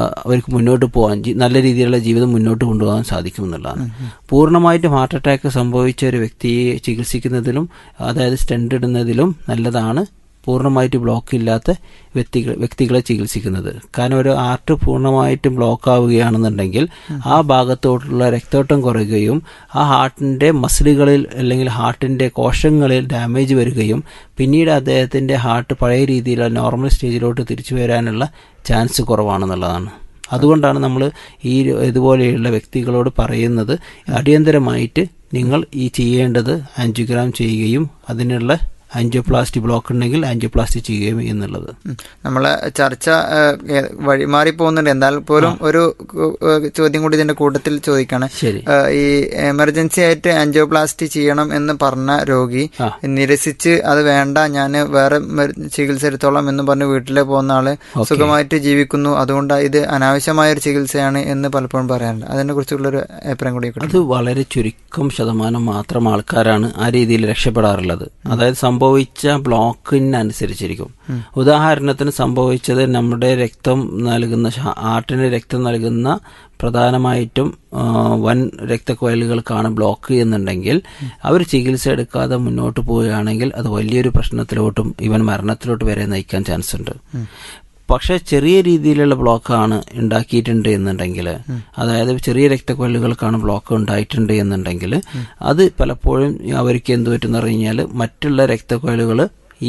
അവർക്ക് മുന്നോട്ട് പോകാൻ നല്ല രീതിയിലുള്ള ജീവിതം മുന്നോട്ട് കൊണ്ടുപോകാൻ സാധിക്കുമെന്നുള്ളതാണ്. പൂർണ്ണമായിട്ടും ഹാർട്ട് അറ്റാക്ക് സംഭവിച്ച ഒരു വ്യക്തിയെ ചികിത്സിക്കുന്നതിലും അതായത് സ്റ്റെൻഡ് ഇടുന്നതിലും നല്ലതാണ് പൂർണ്ണമായിട്ട് ബ്ലോക്ക് ഇല്ലാത്ത വ്യക്തികളെ ചികിത്സിക്കുന്നത്. കാരണം ഒരു ഹാർട്ട് പൂർണ്ണമായിട്ടും ബ്ലോക്ക് ആവുകയാണെന്നുണ്ടെങ്കിൽ ആ ഭാഗത്തോട്ടുള്ള രക്തോട്ടം കുറയുകയും ആ ഹാർട്ടിന്റെ മസിലുകളിൽ അല്ലെങ്കിൽ ഹാർട്ടിന്റെ കോശങ്ങളിൽ ഡാമേജ് വരികയും പിന്നീട് അദ്ദേഹത്തിന്റെ ഹാർട്ട് പഴയ രീതിയിലുള്ള നോർമൽ സ്റ്റേജിലോട്ട് തിരിച്ചു വരാനുള്ള ചാൻസ് കുറവാണെന്നുള്ളതാണ്. അതുകൊണ്ടാണ് നമ്മൾ ഈ ഇതുപോലെയുള്ള വ്യക്തികളോട് പറയുന്നത് അടിയന്തരമായിട്ട് നിങ്ങൾ ഈ ചെയ്യേണ്ടത് ആൻജിയോഗ്രാം ചെയ്യുകയും അതിനുള്ള ആൻജിയോപ്ലാസ്റ്റി ബ്ലോക്ക് ഉണ്ടെങ്കിൽ ആൻജിയോപ്ലാസ്റ്റി ചെയ്യുകയും എന്നുള്ളത്. നമ്മളെ ചർച്ച വഴിമാറി പോകുന്നുണ്ട്. എന്നാൽ പോലും ഒരു ചോദ്യം കൂടി ഇതിന്റെ കൂട്ടത്തിൽ ചോദിക്കാണ്. ഈ എമർജൻസി ആയിട്ട് ആൻജിയോപ്ലാസ്റ്റി ചെയ്യണം എന്ന് പറഞ്ഞ രോഗി നിരസിച്ച് അത് വേണ്ട, ഞാൻ വേറെ ചികിത്സ എടുത്തോളാം എന്ന് പറഞ്ഞ് വീട്ടിലെ പോകുന്ന ആള് സുഖമായിട്ട് ജീവിക്കുന്നു, അതുകൊണ്ട് ഇത് അനാവശ്യമായ ഒരു ചികിത്സയാണ് എന്ന് പലപ്പോഴും പറയാറുണ്ട്. അതിനെ കുറിച്ചുള്ളൊരു അഭിപ്രായം കൂടി. അത് വളരെ ചുരുക്കം ശതമാനം മാത്രം ആൾക്കാരാണ് ആ രീതിയിൽ രക്ഷപ്പെടാറുള്ളത്. അതായത് സംഭവിച്ച ബ്ലോക്കിനനുസരിച്ചിരിക്കും. ഉദാഹരണത്തിന് സംഭവിച്ചത് നമ്മുടെ രക്തം നൽകുന്ന ഹാർട്ടിന് രക്തം നൽകുന്ന പ്രധാനമായിട്ടും വൻ രക്തക്കുഴലുകൾക്കാണ് ബ്ലോക്ക് എന്നുണ്ടെങ്കിൽ അവർ ചികിത്സ എടുക്കാതെ മുന്നോട്ട് പോവുകയാണെങ്കിൽ അത് വലിയൊരു പ്രശ്നത്തിലോട്ടും ഇവൻ മരണത്തിലോട്ട് വരെ നയിക്കാൻ ചാൻസ് ഉണ്ട്. പക്ഷെ ചെറിയ രീതിയിലുള്ള ബ്ലോക്കാണ് ഉണ്ടാക്കിയിട്ടുണ്ട് എന്നുണ്ടെങ്കിൽ, അതായത് ചെറിയ രക്തക്കുഴലുകൾക്കാണ് ബ്ലോക്ക് ഉണ്ടായിട്ടുണ്ട് എന്നുണ്ടെങ്കിൽ അത് പലപ്പോഴും അവർക്ക് എന്ത് പറ്റുമെന്ന് പറഞ്ഞു കഴിഞ്ഞാൽ മറ്റുള്ള രക്തക്കുഴലുകൾ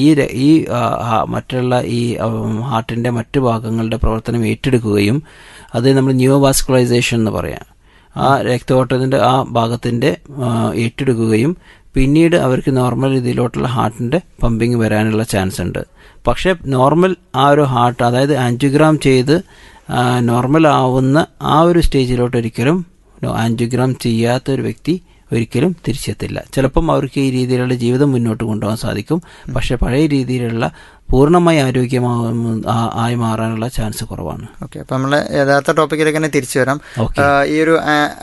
ഈ മറ്റുള്ള ഈ ഹാർട്ടിന്റെ മറ്റു ഭാഗങ്ങളുടെ പ്രവർത്തനം ഏറ്റെടുക്കുകയും അത് നമ്മൾ ന്യൂവാസ്കുലൈസേഷൻ എന്ന് പറയാം, ആ രക്തയോട്ടത്തിന്റെ ആ ഭാഗത്തിന്റെ ഏറ്റെടുക്കുകയും പിന്നീട് അവർക്ക് നോർമൽ രീതിയിലോട്ടുള്ള ഹാർട്ടിന്റെ പമ്പിങ് വരാനുള്ള ചാൻസ് ഉണ്ട്. പക്ഷെ നോർമൽ ആ ഒരു ഹാർട്ട്, അതായത് ആൻജിയോഗ്രാം ചെയ്ത് നോർമൽ ആവുന്ന ആ ഒരു സ്റ്റേജിലോട്ട് ഒരിക്കലും ആൻജിയോഗ്രാം ചെയ്യാത്ത ഒരു വ്യക്തി ഒരിക്കലും തിരിച്ചെത്തില്ല. ചിലപ്പം അവർക്ക് ഈ രീതിയിലുള്ള ജീവിതം മുന്നോട്ട് കൊണ്ടുപോകാൻ സാധിക്കും, പക്ഷെ പഴയ രീതിയിലുള്ള പൂർണ്ണമായി ആയി മാറാനുള്ള ചാൻസ് കുറവാണ്. ഓക്കെ, അപ്പൊ നമ്മളെ യഥാർത്ഥ ടോപ്പിക്കിലേക്ക് തന്നെ തിരിച്ചു വരാം. ഈ ഒരു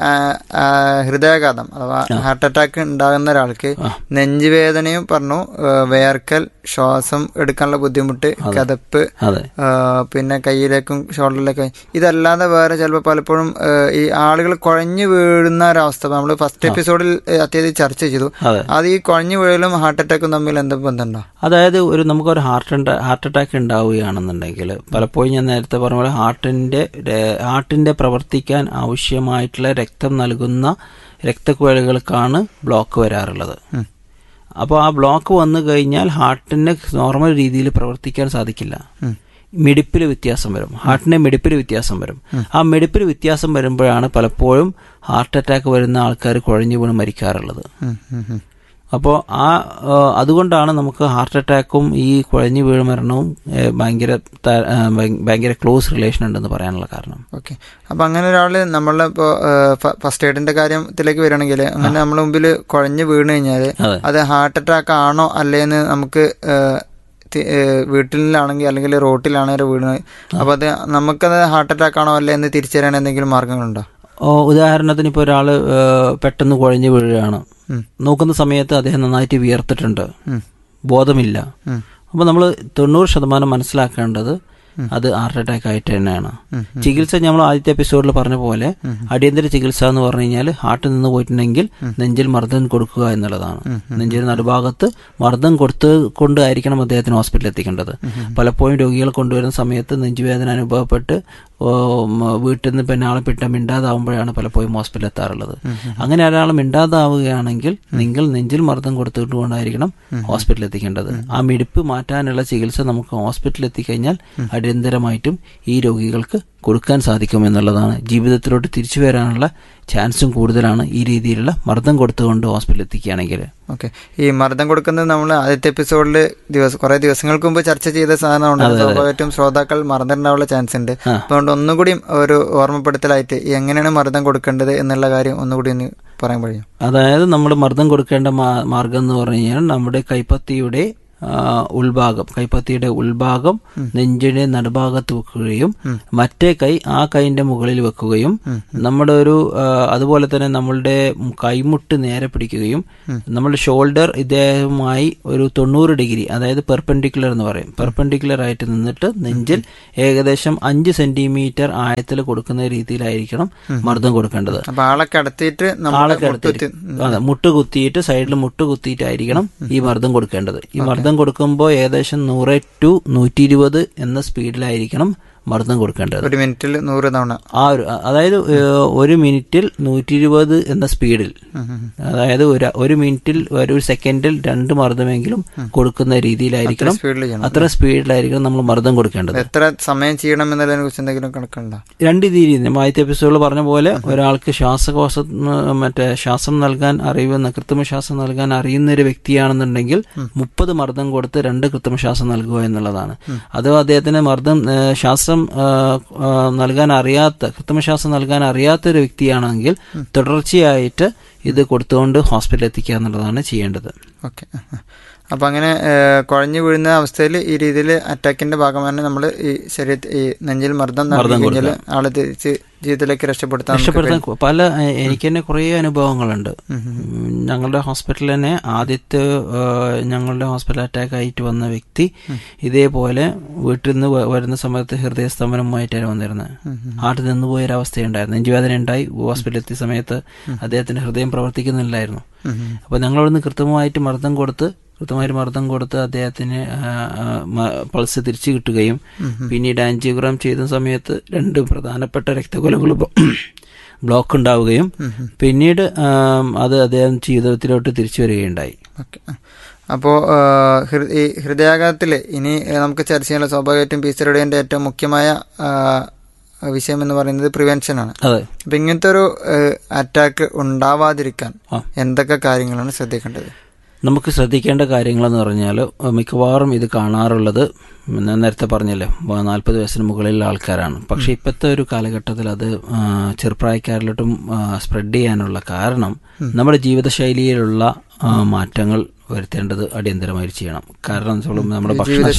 ഹൃദയാഘാതം അഥവാ ഹാർട്ട് അറ്റാക്ക് ഉണ്ടാകുന്ന ഒരാൾക്ക് നെഞ്ചുവേദനയും പറഞ്ഞു, വേർക്കൽ, ശ്വാസം എടുക്കാനുള്ള ബുദ്ധിമുട്ട്, കതപ്പ്, പിന്നെ കയ്യിലേക്കും ഷോൾഡറിലേക്കും, ഇതല്ലാതെ വേറെ ചിലപ്പോൾ പലപ്പോഴും ഈ ആളുകൾ കുഴഞ്ഞു വീഴുന്ന ഒരവസ്ഥ നമ്മൾ ഫസ്റ്റ് എപ്പിസോഡിൽ അത്യാവശ്യം ചർച്ച ചെയ്തു. അത് ഈ കുഴഞ്ഞു വീഴലും ഹാർട്ട് അറ്റാക്കും തമ്മിൽ എന്താ ബന്ധമുണ്ടോ? അതായത് നമുക്കൊരു ഹാർട്ട് അറ്റാക്ക് ഉണ്ടാവുകയാണെന്നുണ്ടെങ്കിൽ പലപ്പോഴും ഞാൻ നേരത്തെ പറഞ്ഞ പോലെ ഹാർട്ടിന്റെ പ്രവർത്തിക്കാൻ ആവശ്യമായിട്ടുള്ള രക്തം നൽകുന്ന രക്തക്കുഴലുകൾക്കാണ് ബ്ലോക്ക് വരാറുള്ളത്. അപ്പോൾ ആ ബ്ലോക്ക് വന്നു കഴിഞ്ഞാൽ ഹാർട്ടിന് നോർമൽ രീതിയിൽ പ്രവർത്തിക്കാൻ സാധിക്കില്ല. മിടിപ്പിൽ വ്യത്യാസം വരും, ഹാർട്ടിന്റെ മിടിപ്പിൽ വ്യത്യാസം വരും. ആ മിടിപ്പിൽ വ്യത്യാസം വരുമ്പോഴാണ് പലപ്പോഴും ഹാർട്ട് അറ്റാക്ക് വരുന്ന ആൾക്കാർ കുഴഞ്ഞു വീണ് മരിക്കാറുള്ളത്. അപ്പോൾ അതുകൊണ്ടാണ് നമുക്ക് ഹാർട്ട് അറ്റാക്കും ഈ കുഴഞ്ഞു വീഴ് മരണവും ഭയങ്കര ക്ലോസ് റിലേഷൻ ഉണ്ടെന്ന് പറയാനുള്ള കാരണം. ഓക്കെ, അപ്പൊ അങ്ങനെ ഒരാള് നമ്മളെ ഇപ്പോൾ ഫസ്റ്റ് എയ്ഡിന്റെ കാര്യത്തിലേക്ക് വരികയാണെങ്കിൽ അങ്ങനെ നമ്മളെ മുമ്പിൽ കുഴഞ്ഞു വീണ് കഴിഞ്ഞാൽ അത് ഹാർട്ട് അറ്റാക്ക് ആണോ അല്ലേന്ന് നമുക്ക് വീട്ടിലാണെങ്കിൽ അല്ലെങ്കിൽ റോട്ടിലാണെങ്കിൽ വീണ്, അപ്പൊ അത് നമുക്കത് ഹാർട്ട് അറ്റാക്ക് ആണോ അല്ലേ എന്ന് തിരിച്ചറിയാൻ എന്തെങ്കിലും മാർഗങ്ങളുണ്ടോ? ഉദാഹരണത്തിന് ഇപ്പോൾ ഒരാള് പെട്ടെന്ന് കുഴഞ്ഞു വീഴുകയാണ്, നോക്കുന്ന സമയത്ത് അദ്ദേഹം നന്നായിട്ട് വിയർത്തിട്ടുണ്ട്, ബോധമില്ല. അപ്പൊ നമ്മൾ 90% മനസ്സിലാക്കേണ്ടത് അത് ഹാർട്ട് അറ്റാക്ക് ആയിട്ട് തന്നെയാണ്. ചികിത്സ നമ്മൾ ആദ്യത്തെ എപ്പിസോഡിൽ പറഞ്ഞ പോലെ അടിയന്തര ചികിത്സ എന്ന് പറഞ്ഞു കഴിഞ്ഞാൽ ഹാർട്ടിൽ നിന്ന് പോയിട്ടുണ്ടെങ്കിൽ നെഞ്ചിൽ മർദ്ദം കൊടുക്കുക എന്നുള്ളതാണ്. നെഞ്ചിൽ നടുഭാഗത്ത് മർദ്ദം കൊണ്ടായിരിക്കണം അദ്ദേഹത്തിന് ഹോസ്പിറ്റലിൽ എത്തിക്കേണ്ടത്. പലപ്പോഴും രോഗികൾ കൊണ്ടുവരുന്ന സമയത്ത് നെഞ്ചുവേദന അനുഭവപ്പെട്ട് വീട്ടിൽ നിന്ന് പിന്നെ ആളെ മിണ്ടാതാവുമ്പോഴാണ് പലപ്പോഴും ഹോസ്പിറ്റലിൽ എത്താറുള്ളത്. അങ്ങനെ ഒരാൾ മിണ്ടാതാവുകയാണെങ്കിൽ നിങ്ങൾ നെഞ്ചിൽ മർദ്ദം കൊടുത്തുകൊണ്ടായിരിക്കണം ഹോസ്പിറ്റലിൽ എത്തിക്കേണ്ടത്. ആ മിടിപ്പ് മാറ്റാനുള്ള ചികിത്സ നമുക്ക് ഹോസ്പിറ്റലിൽ എത്തിക്കഴിഞ്ഞാൽ അടിയന്തരമായിട്ടും ഈ രോഗികൾക്ക് കൊടുക്കാൻ സാധിക്കും എന്നുള്ളതാണ്. ജീവിതത്തിലോട്ട് തിരിച്ചു വരാനുള്ള ചാൻസും കൂടുതലാണ് ഈ രീതിയിലുള്ള മർദ്ദം കൊടുത്തുകൊണ്ട് ഹോസ്പിറ്റലിൽ എത്തിക്കുകയാണെങ്കിൽ. ഓക്കെ, ഈ മർദ്ദം കൊടുക്കുന്നത് നമ്മൾ ആദ്യത്തെ എപ്പിസോഡിൽ കുറെ ദിവസങ്ങൾക്ക് മുമ്പ് ചർച്ച ചെയ്ത സാധനമാണ്. സ്വാഭാവികമായിട്ടും ശ്രോതാക്കൾ മറന്നിട്ടുണ്ടാവാനുള്ള ചാൻസ് ഉണ്ട്. അതുകൊണ്ട് ഒന്നുകൂടി ഒരു ഓർമ്മപ്പെടുത്തലായിട്ട് എങ്ങനെയാണ് മർദ്ദം കൊടുക്കേണ്ടത് എന്നുള്ള കാര്യം ഒന്നുകൂടി ഒന്ന് പറയാൻ കഴിയും? അതായത് നമ്മൾ മർദ്ദം കൊടുക്കേണ്ട മാർഗം എന്ന് പറഞ്ഞു കഴിഞ്ഞാൽ നമ്മുടെ കൈപ്പത്തിയുടെ ഉൾഭാഗം, കൈപ്പത്തിയുടെ ഉൾഭാഗം നെഞ്ചിന്റെ നടുഭാഗത്ത് വെക്കുകയും മറ്റേ കൈ ആ കൈന്റെ മുകളിൽ വെക്കുകയും നമ്മുടെ അതുപോലെ തന്നെ നമ്മളുടെ കൈമുട്ട് നേരെ പിടിക്കുകയും നമ്മുടെ ഷോൾഡർ ഇദ്ദേഹവുമായി ഒരു 90 ഡിഗ്രി, അതായത് പെർപെൻഡിക്കുലർ എന്ന് പറയും, പെർപെൻഡിക്കുലർ ആയിട്ട് നിന്നിട്ട് നെഞ്ചിൽ ഏകദേശം 5 സെന്റിമീറ്റർ ആഴത്തിൽ കൊടുക്കുന്ന രീതിയിലായിരിക്കണം മർദ്ദം കൊടുക്കേണ്ടത്. മുട്ട് കുത്തിയിട്ട് സൈഡിൽ മുട്ട് കുത്തിയിട്ടായിരിക്കണം ഈ മർദ്ദം കൊടുക്കേണ്ടത്. ഈ മർദ്ദം കൊടുക്കുമ്പോൾ ഏകദേശം 100 to 120 എന്ന സ്പീഡിലായിരിക്കണം മർദ്ദം കൊടുക്കേണ്ടത്. 1 മിനിറ്റിൽ 100 തവണ, അതായത് 1 മിനിറ്റിൽ 120 എന്ന സ്പീഡിൽ, അതായത് 1 മിനിറ്റിൽ 1 സെക്കൻഡിൽ 2 മർദ്ദമെങ്കിലും കൊടുക്കുന്ന രീതിയിലായിരിക്കണം, അത്ര സ്പീഡിലായിരിക്കണം നമ്മൾ മർദ്ദം കൊടുക്കേണ്ടത്. എത്ര സമയം ചെയ്യണം എന്നതിനെ കുറിച്ച് എന്തെങ്കിലും കണക്കുണ്ടോ? 2 രീതിയിൽ ആദ്യത്തെ എപ്പിസോഡിൽ പറഞ്ഞ പോലെ ഒരാൾക്ക് ശ്വാസം നൽകാൻ അറിയുന്ന, കൃത്രിമ ശ്വാസം നൽകാൻ അറിയുന്ന ഒരു വ്യക്തിയാണെന്നുണ്ടെങ്കിൽ 30 മർദ്ദം കൊടുത്ത് 2 കൃത്രിമ ശ്വാസം നൽകുക എന്നുള്ളതാണ്. അഥവാ അദ്ദേഹത്തിന് ശ്വാസം നൽകാൻ അറിയാത്ത, കൃത്രിമശ്വാസം നൽകാൻ അറിയാത്ത ഒരു വ്യക്തിയാണെങ്കിൽ തുടർച്ചയായിട്ട് ഇത് കൊടുത്തുകൊണ്ട് ഹോസ്പിറ്റലിൽ എത്തിക്കുക എന്നുള്ളതാണ് ചെയ്യേണ്ടത്. ഓക്കെ. അപ്പം അങ്ങനെ കുഴഞ്ഞു വീഴുന്ന അവസ്ഥയിൽ ഈ രീതിയിൽ അറ്റാക്കിന്റെ ഭാഗമാണ് നമ്മൾ ഈ ശരീരത്തിൽ ഈ നെഞ്ചിൽ മർദ്ദം കഴിഞ്ഞാൽ ആളെ തിരിച്ച് ജീവിതത്തിലേക്ക് രക്ഷപ്പെടുത്താൻ എനിക്ക് തന്നെ കുറേ അനുഭവങ്ങളുണ്ട്. ഞങ്ങളുടെ ഹോസ്പിറ്റലിൽ തന്നെ ആദ്യത്തെ ഞങ്ങളുടെ ഹോസ്പിറ്റൽ അറ്റാക്ക് ആയിട്ട് വന്ന വ്യക്തി ഇതേപോലെ വീട്ടിൽ നിന്ന് വരുന്ന സമയത്ത് ഹൃദയസ്തംഭനവുമായിട്ടാണ് വന്നിരുന്നത്. ഹാർട്ട് നിന്നുപോയൊരവസ്ഥയുണ്ടായിരുന്നു. നെഞ്ചുവേദന ഉണ്ടായി. ഹോസ്പിറ്റലിൽ എത്തിയ സമയത്ത് അദ്ദേഹത്തിന്റെ ഹൃദയം പ്രവർത്തിക്കുന്നില്ലായിരുന്നു. അപ്പൊ ഞങ്ങളവിടുന്ന് കൃത്യമായിട്ട് മർദ്ദം കൊടുത്ത് അദ്ദേഹത്തിന് പൾസ് തിരിച്ചു കിട്ടുകയും പിന്നീട് ആൻജിയോഗ്രാം ചെയ്ത സമയത്ത് 2 പ്രധാനപ്പെട്ട രക്തക്കുഴലുകൾ ബ്ലോക്ക് ഉണ്ടാവുകയും പിന്നീട് അത് അദ്ദേഹം ജീവിതത്തിലോട്ട് തിരിച്ചു വരികയുണ്ടായി. അപ്പോൾ ഈ ഹൃദയാഘാതത്തിൽ ഇനി നമുക്ക് ചർച്ച ചെയ്യാനുള്ള സ്വാഭാവികമായിട്ടും PCOD ഏറ്റവും മുഖ്യമായ വിഷയം എന്ന് പറയുന്നത് പ്രിവെൻഷനാണ്. അപ്പൊ ഇങ്ങനത്തെ ഒരു അറ്റാക്ക് ഉണ്ടാവാതിരിക്കാൻ എന്തൊക്കെ കാര്യങ്ങളാണ് ശ്രദ്ധിക്കേണ്ടത്? നമുക്ക് ശ്രദ്ധിക്കേണ്ട കാര്യങ്ങളെന്ന് പറഞ്ഞാൽ മിക്കവാറും ഇത് കാണാറുള്ളത് ഞാൻ നേരത്തെ പറഞ്ഞല്ലോ 40 വയസ്സിന് മുകളിലുള്ള ആൾക്കാരാണ്. പക്ഷെ ഇപ്പോഴത്തെ ഒരു കാലഘട്ടത്തിൽ അത് ചെറുപ്രായക്കാരിലോട്ടും സ്പ്രെഡ് ചെയ്യാനുള്ള കാരണം നമ്മുടെ ജീവിതശൈലിയിലുള്ള മാറ്റങ്ങൾ വരുത്തേണ്ടത് അടിയന്തരമായി ചെയ്യണം. കാരണം നമ്മുടെ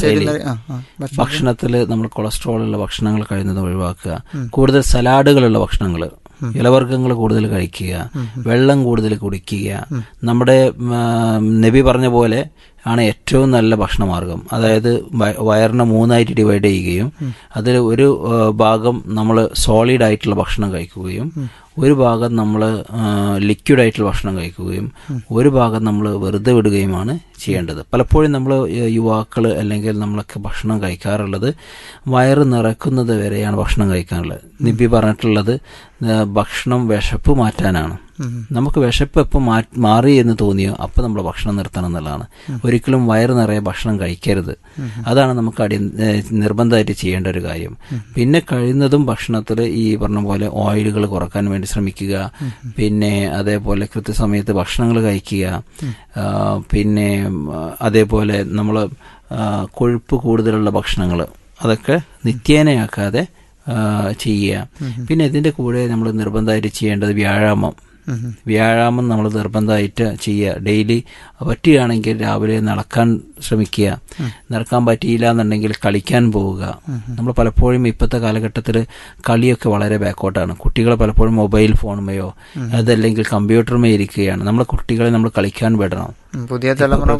ഭക്ഷണത്തിൽ നമ്മൾ കൊളസ്ട്രോൾ ഉള്ള ഭക്ഷണങ്ങൾ കഴിയുന്നത് ഒഴിവാക്കുക, കൂടുതൽ സലാഡുകളുള്ള ഭക്ഷണങ്ങൾ, ഇലവർഗ്ഗങ്ങൾ കൂടുതൽ കഴിക്കുക, വെള്ളം കൂടുതൽ കുടിക്കുക. നമ്മുടെ നബി പറഞ്ഞ പോലെ ആണ് ഏറ്റവും നല്ല ഭക്ഷണമാർഗം. അതായത് വയറിനെ 3ആയിട്ട് ഡിവൈഡ് ചെയ്യുകയും അതിൽ ഒരു ഭാഗം നമ്മൾ സോളിഡ് ആയിട്ടുള്ള ഭക്ഷണം കഴിക്കുകയും ഒരു ഭാഗം നമ്മൾ ലിക്വിഡ് ആയിട്ടുള്ള ഭക്ഷണം കഴിക്കുകയും ഒരു ഭാഗം നമ്മൾ വെറുതെ വിടുകയുമാണ് ചെയ്യേണ്ടത്. പലപ്പോഴും നമ്മൾ യുവാക്കൾ അല്ലെങ്കിൽ നമ്മളൊക്കെ ഭക്ഷണം കഴിക്കാറുള്ളത് വയറ് നിറയ്ക്കുന്നത് വരെയാണ് ഭക്ഷണം കഴിക്കാറുള്ളത്. നബി പറഞ്ഞിട്ടുള്ളത് ഭക്ഷണം വിശപ്പ് മാറ്റാനാണ്. നമുക്ക് വിശപ്പ് എപ്പോൾ മാറി എന്ന് തോന്നിയോ അപ്പോൾ നമ്മൾ ഭക്ഷണം നിർത്തണം എന്നുള്ളതാണ്. ഒരിക്കലും വയറ് നിറയെ ഭക്ഷണം കഴിക്കരുത്. അതാണ് നമുക്ക് നിർബന്ധമായിട്ട് ചെയ്യേണ്ട ഒരു കാര്യം. പിന്നെ കഴിയുന്നതും ഭക്ഷണത്തിൽ ഈ പറഞ്ഞ പോലെ ഓയിലുകൾ കുറക്കാൻ വേണ്ടി ശ്രമിക്കുക. പിന്നെ അതേപോലെ കൃത്യസമയത്ത് ഭക്ഷണങ്ങൾ കഴിക്കുക. പിന്നെ അതേപോലെ നമ്മൾ കൊഴുപ്പ് കൂടുതലുള്ള ഭക്ഷണങ്ങൾ അതൊക്കെ നിത്യേനയാക്കാതെ ചെയ്യുക. പിന്നെ ഇതിൻ്റെ കൂടെ നമ്മൾ നിർബന്ധമായിട്ട് ചെയ്യേണ്ടത് വ്യായാമം നമ്മൾ നിർബന്ധമായിട്ട് ചെയ്യുക. ഡെയിലി പറ്റുകയാണെങ്കിൽ രാവിലെ നടക്കാൻ ശ്രമിക്കുക. നടക്കാൻ പറ്റിയില്ല എന്നുണ്ടെങ്കിൽ കളിക്കാൻ പോവുക. നമ്മൾ പലപ്പോഴും ഇപ്പോഴത്തെ കാലഘട്ടത്തിൽ കളിയൊക്കെ വളരെ ബാക്കോട്ടാണ്. കുട്ടികൾ പലപ്പോഴും മൊബൈൽ ഫോണുമേയോ അതല്ലെങ്കിൽ കമ്പ്യൂട്ടറുമേ ഇരിക്കുകയാണ്. നമ്മളെ കുട്ടികളെ നമ്മൾ കളിക്കാൻ വിടണം. പുതിയ തലമുറ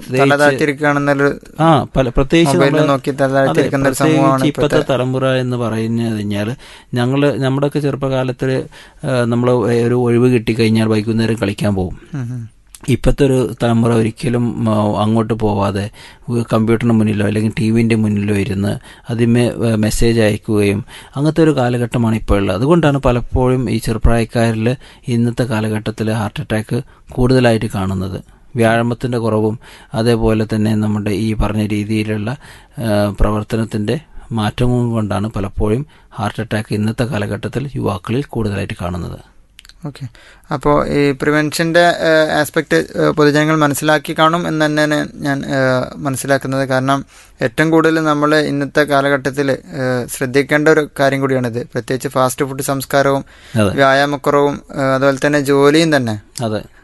പ്രത്യേകിച്ച് ഇപ്പോഴത്തെ തലമുറ എന്ന് പറഞ്ഞു കഴിഞ്ഞാൽ നമ്മുടെയൊക്കെ ചെറുപ്പകാലത്തിൽ നമ്മൾ ഒരു ഒഴിവ് കിട്ടിക്കഴിഞ്ഞാൽ വൈകുന്നേരം കളിക്കാൻ പോകും. ഇപ്പോഴത്തെ ഒരു തലമുറ ഒരിക്കലും അങ്ങോട്ട് പോവാതെ കമ്പ്യൂട്ടറിന് മുന്നിലോ അല്ലെങ്കിൽ ടിവിൻ്റെ മുന്നിലോ ഇരുന്ന് അതിന്മേ മെസ്സേജ് അയക്കുകയും അങ്ങനത്തെ ഒരു കാലഘട്ടമാണ് ഇപ്പോൾ ഉള്ളത്. അതുകൊണ്ടാണ് പലപ്പോഴും ഈ ചെറുപ്രായക്കാരിൽ ഇന്നത്തെ കാലഘട്ടത്തിൽ ഹാർട്ട് അറ്റാക്ക് കൂടുതലായിട്ട് കാണുന്നത്. വ്യായാമത്തിൻ്റെ കുറവും അതേപോലെ തന്നെ നമ്മുടെ ഈ പറഞ്ഞ രീതിയിലുള്ള പ്രവർത്തനത്തിൻ്റെ മാറ്റവും കൊണ്ടാണ് പലപ്പോഴും ഹാർട്ട് അറ്റാക്ക് ഇന്നത്തെ കാലഘട്ടത്തിൽ യുവാക്കളിൽ കൂടുതലായിട്ട് കാണുന്നത്. ഓക്കെ. അപ്പോൾ ഈ പ്രിവെൻഷൻ്റെ ആസ്പെക്റ്റ് പൊതുജനങ്ങൾ മനസ്സിലാക്കി കാണും എന്ന് തന്നെയാണ് ഞാൻ മനസ്സിലാക്കുന്നത്. കാരണം ഏറ്റവും കൂടുതൽ നമ്മൾ ഇന്നത്തെ കാലഘട്ടത്തിൽ ശ്രദ്ധിക്കേണ്ട ഒരു കാര്യം കൂടിയാണിത്. പ്രത്യേകിച്ച് ഫാസ്റ്റ് ഫുഡ് സംസ്കാരവും വ്യായാമക്കുറവും അതുപോലെ തന്നെ ജോലിയും തന്നെ. അതെ,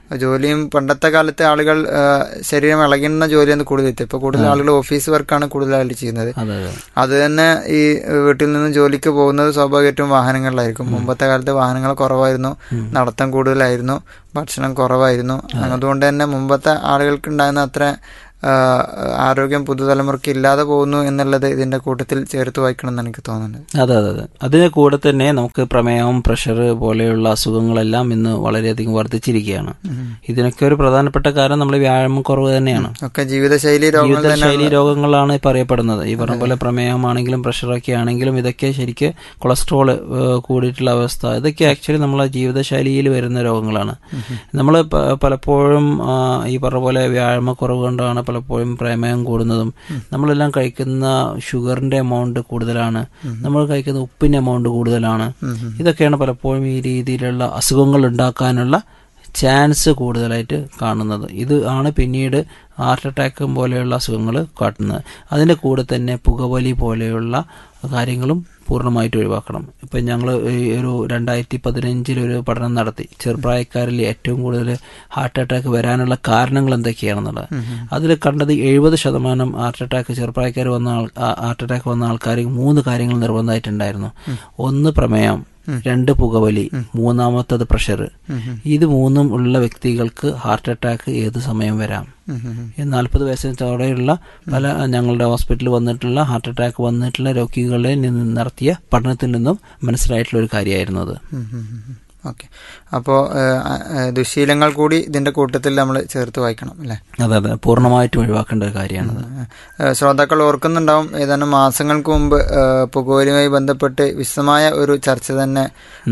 ജോലിയും പണ്ടത്തെ കാലത്തെ ആളുകൾ ശരീരം ഇളകുന്ന ജോലിയാണ് കൂടുതൽ എത്തി. ഇപ്പോൾ കൂടുതൽ ആളുകൾ ഓഫീസ് വർക്കാണ് കൂടുതലായിട്ട് ചെയ്യുന്നത്. അത് തന്നെ ഈ വീട്ടിൽ നിന്ന് ജോലിക്ക് പോകുന്നത് സ്വാഭാവികമായിട്ടും വാഹനങ്ങളിലായിരിക്കും. മുമ്പത്തെ കാലത്ത് വാഹനങ്ങൾ കുറവായിരുന്നു, നടത്തം കൂടുതലായിരുന്നു, ഭക്ഷണം കുറവായിരുന്നു. അതുകൊണ്ട് തന്നെ മുമ്പത്തെ ആളുകൾക്ക് ഉണ്ടാകുന്ന അത്ര ആരോഗ്യം പുതുതലമുറയ്ക്ക് ഇല്ലാതെ പോകുന്നു എന്നുള്ളത് ഇതിന്റെ കൂട്ടത്തിൽ ചേർത്ത് വായിക്കണം എന്ന് എനിക്ക് തോന്നുന്നത്. അതെ. അതിന്റെ കൂടെ തന്നെ നമുക്ക് പ്രമേഹം, പ്രഷർ പോലെയുള്ള അസുഖങ്ങളെല്ലാം ഇന്ന് വളരെയധികം വർദ്ധിച്ചിരിക്കുകയാണ്. ഇതിനൊക്കെ ഒരു പ്രധാനപ്പെട്ട കാരണം നമ്മൾ വ്യായാമം കുറവ് തന്നെയാണ്. ഒക്കെ ജീവിതശൈലി രോഗങ്ങളാണ് പറയപ്പെടുന്നത്. ഈ പറഞ്ഞ പോലെ പ്രമേഹമാണെങ്കിലും പ്രഷറൊക്കെ ആണെങ്കിലും ഇതൊക്കെ ശരിക്ക് കൊളസ്ട്രോൾ കൂടിയിട്ടുള്ള അവസ്ഥ, ഇതൊക്കെ ആക്ച്വലി നമ്മളെ ജീവിതശൈലിയിൽ വരുന്ന രോഗങ്ങളാണ്. നമ്മൾ പലപ്പോഴും ഈ പറഞ്ഞ പോലെ വ്യായാമക്കുറവ് കൊണ്ടാണ് പലപ്പോഴും പ്രമേഹം കൂടുന്നതും. നമ്മളെല്ലാം കഴിക്കുന്ന ഷുഗറിന്റെ എമൗണ്ട് കൂടുതലാണ്, നമ്മൾ കഴിക്കുന്ന ഉപ്പിന്റെ എമൗണ്ട് കൂടുതലാണ്. ഇതൊക്കെയാണ് പലപ്പോഴും ഈ രീതിയിലുള്ള അസുഖങ്ങൾ ഉണ്ടാക്കാനുള്ള ചാൻസ് കൂടുതലായിട്ട് കാണുന്നത്. ഇത് ആണ് പിന്നീട് ഹാർട്ട് അറ്റാക്കും പോലെയുള്ള അസുഖങ്ങൾ കാട്ടുന്നത്. അതിൻ്റെ കൂടെ തന്നെ പുകവലി പോലെയുള്ള കാര്യങ്ങളും പൂർണ്ണമായിട്ട് ഒഴിവാക്കണം. ഇപ്പം ഞങ്ങൾ ഒരു 2015 ഒരു പഠനം നടത്തി. ചെറുപ്രായക്കാരിൽ ഏറ്റവും കൂടുതൽ ഹാർട്ട് അറ്റാക്ക് വരാനുള്ള കാരണങ്ങൾ എന്തൊക്കെയാണെന്നുള്ളത്. അതിൽ കണ്ടത് 70% ഹാർട്ട് അറ്റാക്ക് ചെറുപ്രായക്കാർ ഹാർട്ട് അറ്റാക്ക് വന്ന ആൾക്കാർ 3 കാര്യങ്ങൾ നിർബന്ധമായിട്ടുണ്ടായിരുന്നു. 1 പ്രമേയം, 2 പുകവലി, 3ാമത്തത് പ്രഷർ. ഇത് 3ഉം ഉള്ള വ്യക്തികൾക്ക് ഹാർട്ട് അറ്റാക്ക് ഏത് സമയം വരാം. 40 വയസ്സിന് താഴെയുള്ള പല ഞങ്ങളുടെ ഹോസ്പിറ്റലിൽ വന്നിട്ടുള്ള ഹാർട്ട് അറ്റാക്ക് വന്നിട്ടുള്ള രോഗികളെ നിന്ന് നടത്തിയ പഠനത്തിൽ നിന്നും മനസ്സിലായിട്ടുള്ള ഒരു കാര്യമായിരുന്നു അത്. ഓക്കെ. അപ്പോൾ ദുശീലങ്ങൾ കൂടി ഇതിന്റെ കൂട്ടത്തിൽ നമ്മൾ ചേർത്ത് വായിക്കണം അല്ലേ? അതെ, പൂർണ്ണമായിട്ടും ഒഴിവാക്കേണ്ട ഒരു കാര്യമാണത്. ശ്രോതാക്കൾ ഓർക്കുന്നുണ്ടാവും, ഏതാനും മാസങ്ങൾക്ക് മുമ്പ് പുകവലിയുമായി ബന്ധപ്പെട്ട് വിശദമായ ഒരു ചർച്ച തന്നെ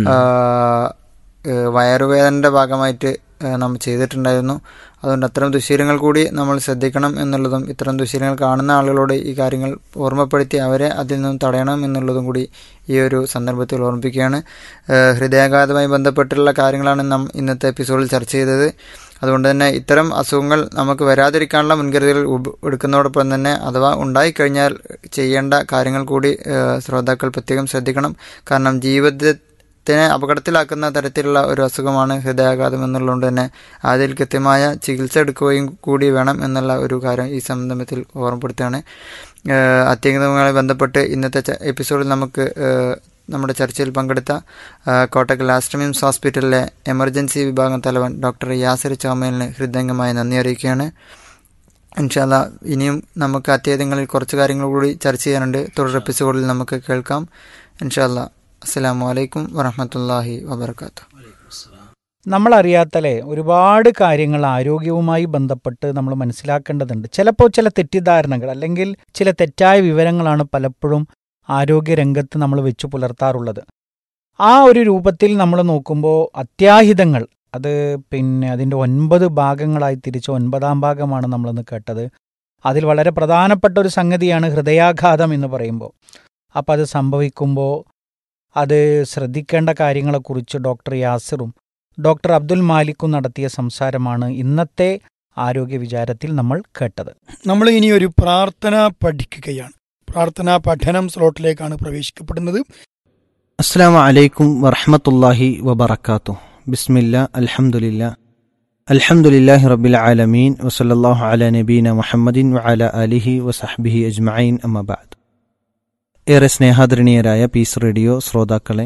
വയറുവേദനയുടെ ഭാഗമായിട്ട് നമ്മൾ ചെയ്തിട്ടുണ്ടായിരുന്നു. അതുകൊണ്ട് അത്തരം ദുശീലങ്ങൾ കൂടി നമ്മൾ ശ്രദ്ധിക്കണം എന്നുള്ളതും ഇത്തരം ദുശീലങ്ങൾ കാണുന്ന ആളുകളോട് ഈ കാര്യങ്ങൾ ഓർമ്മപ്പെടുത്തി അവരെ അതിൽ നിന്നും തടയണം എന്നുള്ളതും കൂടി ഈ ഒരു സന്ദർഭത്തിൽ ഓർമ്മിപ്പിക്കുകയാണ്. ഹൃദയാഘാതവുമായി ബന്ധപ്പെട്ടുള്ള കാര്യങ്ങളാണ് നാം ഇന്നത്തെ എപ്പിസോഡിൽ ചർച്ച ചെയ്തത്. അതുകൊണ്ട് തന്നെ ഇത്തരം അസുഖങ്ങൾ നമുക്ക് വരാതിരിക്കാനുള്ള മുൻകരുതലുകൾ എടുക്കുന്നതോടൊപ്പം തന്നെ അഥവാ ഉണ്ടായിക്കഴിഞ്ഞാൽ ചെയ്യേണ്ട കാര്യങ്ങൾ കൂടി ശ്രോതാക്കൾ പ്രത്യേകം ശ്രദ്ധിക്കണം. കാരണം ജീവിതത്തിനെ അപകടത്തിലാക്കുന്ന തരത്തിലുള്ള ഒരു അസുഖമാണ് ഹൃദയാഘാതം എന്നുള്ളതുകൊണ്ട് തന്നെ അതിൽ കൃത്യമായ ചികിത്സ എടുക്കുകയും കൂടി വേണം എന്നുള്ള ഒരു കാര്യം ഈ സന്ദർഭത്തിൽ ഓർമ്മപ്പെടുത്തുകയാണ്. അത്യാഹിതവുമായി ബന്ധപ്പെട്ട് ഇന്നത്തെ എപ്പിസോഡിൽ നമുക്ക് നമ്മുടെ ചർച്ചയിൽ പങ്കെടുത്ത കോട്ടക്കൽ ആസ്റ്റർ മിംസ് ഹോസ്പിറ്റലിലെ എമർജൻസി വിഭാഗം തലവൻ ഡോക്ടർ യാസിർ ചാമലിന് ഹൃദയംഗമായ നന്ദി അറിയിക്കുകയാണ്. ഇൻഷാ അല്ലാഹ് ഇനിയും നമുക്ക് അത്യാഹിതങ്ങളിൽ കുറച്ച് കാര്യങ്ങൾ കൂടി ചർച്ച ചെയ്യാനുണ്ട്. തുടർ എപ്പിസോഡിൽ നമുക്ക് കേൾക്കാം ഇൻഷാ അല്ലാഹ്. അസ്സലാമു അലൈക്കും വറഹ്മത്തുള്ളാഹി വബറകാതുഹു. നമ്മളറിയാത്തല്ലേ ഒരുപാട് കാര്യങ്ങൾ ആരോഗ്യവുമായി ബന്ധപ്പെട്ട് നമ്മൾ മനസ്സിലാക്കേണ്ടതുണ്ട്. ചിലപ്പോൾ ചില തെറ്റിദ്ധാരണകൾ അല്ലെങ്കിൽ ചില തെറ്റായ വിവരങ്ങളാണ് പലപ്പോഴും ആരോഗ്യരംഗത്ത് നമ്മൾ വെച്ചു പുലർത്താറുള്ളത്. ആ ഒരു രൂപത്തിൽ നമ്മൾ നോക്കുമ്പോൾ അത്യാഹിതങ്ങൾ അത് അതിൻ്റെ 9 ഭാഗങ്ങളായി തിരിച്ച് 9ാം ഭാഗമാണ് നമ്മളിന്ന് കേട്ടത്. അതിൽ വളരെ പ്രധാനപ്പെട്ട ഒരു സംഗതിയാണ് ഹൃദയാഘാതം എന്ന് പറയുമ്പോൾ. അപ്പോൾ അത് സംഭവിക്കുമ്പോൾ അത് ശ്രദ്ധിക്കേണ്ട കാര്യങ്ങളെക്കുറിച്ച് ഡോക്ടർ യാസിറും ഡോക്ടർ അബ്ദുൽ മാലിക്കും നടത്തിയ സംസാരമാണ് ഇന്നത്തെ ആരോഗ്യ വിചാരത്തിൽ നമ്മൾ കേട്ടത്. നമ്മൾ ഇനി ഒരു പ്രാർത്ഥന പഠിക്കുകയാണ്. പ്രാർത്ഥനാ പഠനം സ്ലോട്ടിലേക്കാണ് പ്രവേശിക്കപ്പെടുന്നത്. അസ്സലാമു അലൈക്കും വറഹ്മത്തുള്ളാഹി വബറകാതുഹു. ബിസ്മില്ലാ അൽഹംദുലില്ലാ അൽഹംദുലില്ലാഹി റബ്ബിൽ ആലമീൻ വസല്ലല്ലാഹു അലാ നബീന മുഹമ്മദിൻ വഅലാ ആലിഹി വസഹ്ബിഹി അജ്മഈൻ അമ്മാ ബഅദ്. ഏറെ സ്നേഹാദരണീയരായ പീസ് റേഡിയോ ശ്രോതാക്കളെ,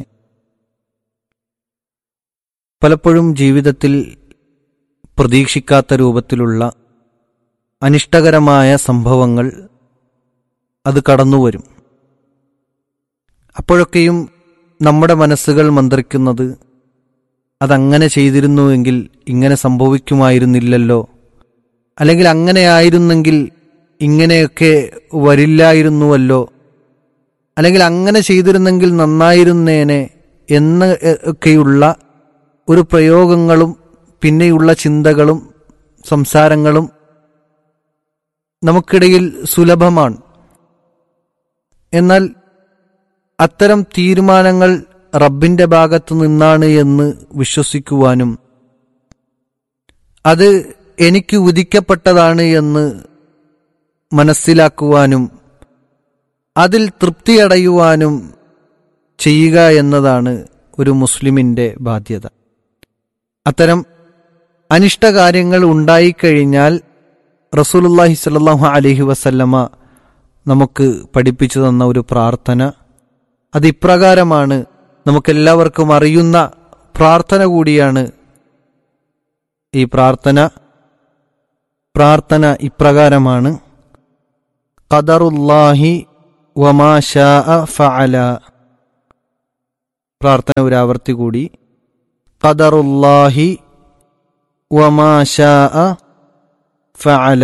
പലപ്പോഴും ജീവിതത്തിൽ പ്രതീക്ഷിക്കാത്ത രൂപത്തിലുള്ള അനിഷ്ടകരമായ സംഭവങ്ങൾ അത് കടന്നുവരും. അപ്പോഴൊക്കെയും നമ്മുടെ മനസ്സുകൾ മന്ത്രിക്കുന്നത് അതങ്ങനെ ചെയ്തിരുന്നുവെങ്കിൽ ഇങ്ങനെ സംഭവിക്കുമായിരുന്നില്ലല്ലോ, അല്ലെങ്കിൽ അങ്ങനെയായിരുന്നെങ്കിൽ ഇങ്ങനെയൊക്കെ വരില്ലായിരുന്നുവല്ലോ, അല്ലെങ്കിൽ അങ്ങനെ ചെയ്തിരുന്നെങ്കിൽ നന്നായിരുന്നേനെ എന്നൊക്കെയുള്ള ഒരു പ്രയോഗങ്ങളും പിന്നെയുള്ള ചിന്തകളും സംസാരങ്ങളും നമുക്കിടയിൽ സുലഭമാണ്. എന്നാൽ അത്തരം തീരുമാനങ്ങൾ റബ്ബിന്റെ ഭാഗത്തു നിന്നാണ് എന്ന് വിശ്വസിക്കുവാനും അത് എനിക്ക് വിധിക്കപ്പെട്ടതാണ് എന്ന് മനസ്സിലാക്കുവാനും അതിൽ തൃപ്തിയടയുവാനും ചെയ്യുക എന്നതാണ് ഒരു മുസ്ലിമിന്റെ ബാധ്യത. അത്തരം അനിഷ്ടകാര്യങ്ങൾ ഉണ്ടായിക്കഴിഞ്ഞാൽ റസൂലുള്ളാഹി സ്വല്ലല്ലാഹു അലൈഹി വസല്ലമ നമുക്ക് പഠിപ്പിച്ചു തന്ന ഒരു പ്രാർത്ഥന, അതിപ്രകാരമാണ്. നമുക്കെല്ലാവർക്കും അറിയുന്ന പ്രാർത്ഥന കൂടിയാണ് ഈ പ്രാർത്ഥന ഇപ്രകാരമാണ്: ഖദറുല്ലാഹി വമാ ശാഅ ഫഅല. പ്രാർത്ഥന ഒരു ആവർത്തി കൂടി: ഖദറുല്ലാഹി വമാ ശാഅ ഫഅല.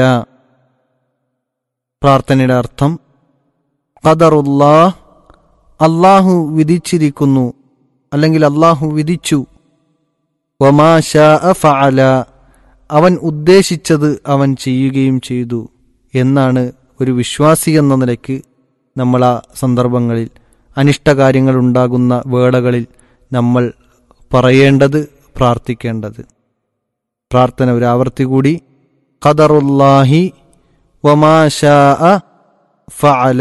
പ്രാർത്ഥനയുടെ അർത്ഥം: ഖദറുല്ലാഹ്, അല്ലാഹു വിധിച്ചിരിക്കുന്നു അല്ലെങ്കിൽ അല്ലാഹു വിധിച്ചു, വമാ ശാഅ ഫഅല, അവൻ ഉദ്ദേശിച്ചത് അവൻ ചെയ്യുകയും ചെയ്തു എന്നാണ് ഒരു വിശ്വാസി എന്ന നിലയ്ക്ക് നമ്മൾ ആ സന്ദർഭങ്ങളിൽ, അനിഷ്ടകാര്യങ്ങൾ ഉണ്ടാകുന്ന വേളകളിൽ നമ്മൾ പറയേണ്ടത്, പ്രാർത്ഥിക്കേണ്ടത്. പ്രാർത്ഥന ഒരു ആവർത്തി കൂടി: ഖദറുല്ലാഹി വമാ ശാഅ ഫഅല.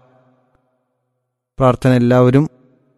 പ്രാർത്ഥന എല്ലാവരും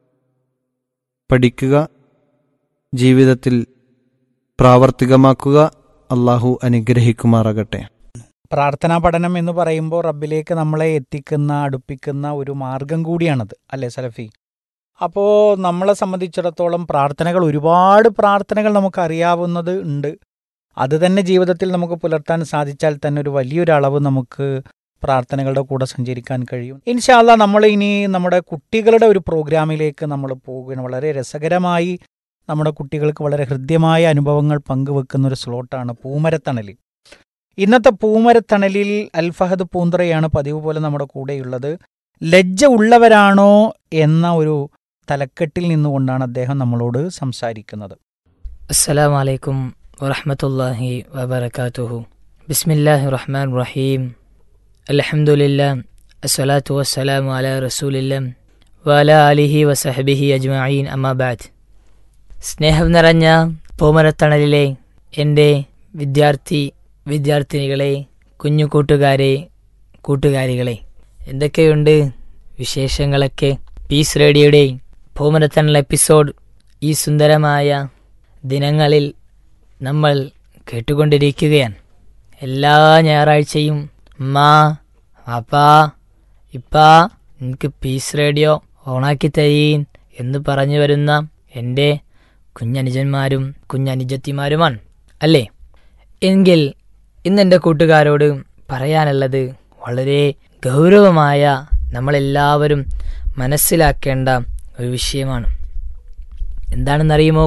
പഠിക്കുക, ജീവിതത്തിൽ പ്രാവർത്തികമാക്കുക. അള്ളാഹു അനുഗ്രഹിക്കുമാറാകട്ടെ. പ്രാർത്ഥനാ പഠനം എന്ന് പറയുമ്പോൾ റബ്ബിലേക്ക് നമ്മളെ എത്തിക്കുന്ന, അടുപ്പിക്കുന്ന ഒരു മാർഗം കൂടിയാണത്, അല്ലേ സലഫി? അപ്പോൾ നമ്മളെ സംബന്ധിച്ചിടത്തോളം ഒരുപാട് പ്രാർത്ഥനകൾ നമുക്ക് അറിയാവുന്നത് ഉണ്ട്. അത് തന്നെ ജീവിതത്തിൽ നമുക്ക് പുലർത്താൻ സാധിച്ചാൽ തന്നെ ഒരു വലിയൊരു അളവ് നമുക്ക് പ്രാർത്ഥനകളുടെ കൂടെ സഞ്ചരിക്കാൻ കഴിയും. ഇൻഷാ അല്ലാഹ് നമ്മൾ ഇനി നമ്മുടെ കുട്ടികളുടെ ഒരു പ്രോഗ്രാമിലേക്ക് നമ്മൾ പോകുകയാണ്. വളരെ രസകരമായി നമ്മുടെ കുട്ടികൾക്ക് വളരെ ഹൃദ്യമായ അനുഭവങ്ങൾ പങ്കുവെക്കുന്ന ഒരു സ്ലോട്ടാണ് പൂമരത്തണലിൽ. ഇന്നത്തെ പൂമരത്തണലിൽ അൽഫഹദ് പൂന്തറയാണ് പതിവ് പോലെ നമ്മുടെ കൂടെയുള്ളത്. ലജ്ജ ഉള്ളവരാണോ എന്ന ഒരു തലക്കെട്ടിൽ നിന്നുകൊണ്ടാണ് അദ്ദേഹം നമ്മളോട് സംസാരിക്കുന്നത്. അസ്സലാമു അലൈക്കും വറഹ്മത്തുള്ളാഹി വബറകാതുഹു. ബിസ്മില്ലാഹിർ റഹ്മാനിർ റഹീം. അൽഹംദുലില്ലാഹ് അസ്സലാത്തു വസ്സലാമു അലാ റസൂലില്ലാഹ് വഅലാ ആലിഹി വസഹ്ബിഹി അജ്മഈൻ. അമ്മാ ബഅദ്. സ്നേഹം നിറഞ്ഞ പൂമരത്തണലിലെ എൻ്റെ വിദ്യാർത്ഥിനികളെ, കുഞ്ഞു കൂട്ടുകാരികളെ, എന്തൊക്കെയുണ്ട് വിശേഷങ്ങളൊക്കെ? പീസ് റേഡിയോയുടെ പൂമരത്തണൽ എപ്പിസോഡ് ഈ സുന്ദരമായ ദിനങ്ങളിൽ നമ്മൾ കേട്ടുകൊണ്ടിരിക്കുകയാണ്. എല്ലാ ഞായറാഴ്ചയും അമ്മാ, അപ്പാ, ഇപ്പാ, എനിക്ക് പീസ് റേഡിയോ ഓണാക്കി തരീൻ എന്ന് പറഞ്ഞു വരുന്ന എൻ്റെ കുഞ്ഞനുജന്മാരും കുഞ്ഞനുജത്തിമാരുമാണ്, അല്ലേ? എങ്കിൽ ഇന്നെൻ്റെ കൂട്ടുകാരോട് പറയാനുള്ളത് വളരെ ഗൗരവമായ, നമ്മളെല്ലാവരും മനസ്സിലാക്കേണ്ട ഒരു വിഷയമാണ്. എന്താണെന്നറിയുമോ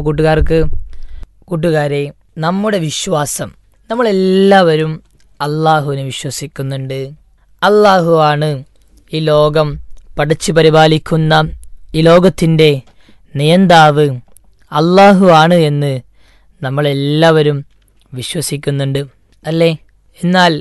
കൂട്ടുകാരെ, നമ്മുടെ വിശ്വാസം, നമ്മളെല്ലാവരും അള്ളാഹുവിനെ വിശ്വസിക്കുന്നുണ്ട്. അള്ളാഹു ആണ് ഈ ലോകം പഠിച്ചു പരിപാലിക്കുന്ന, ഈ ലോകത്തിൻ്റെ നിയന്താവ് അള്ളാഹു ആണ് എന്ന് നമ്മളെല്ലാവരും വിശ്വസിക്കുന്നുണ്ട്, അല്ലേ? എന്നാൽ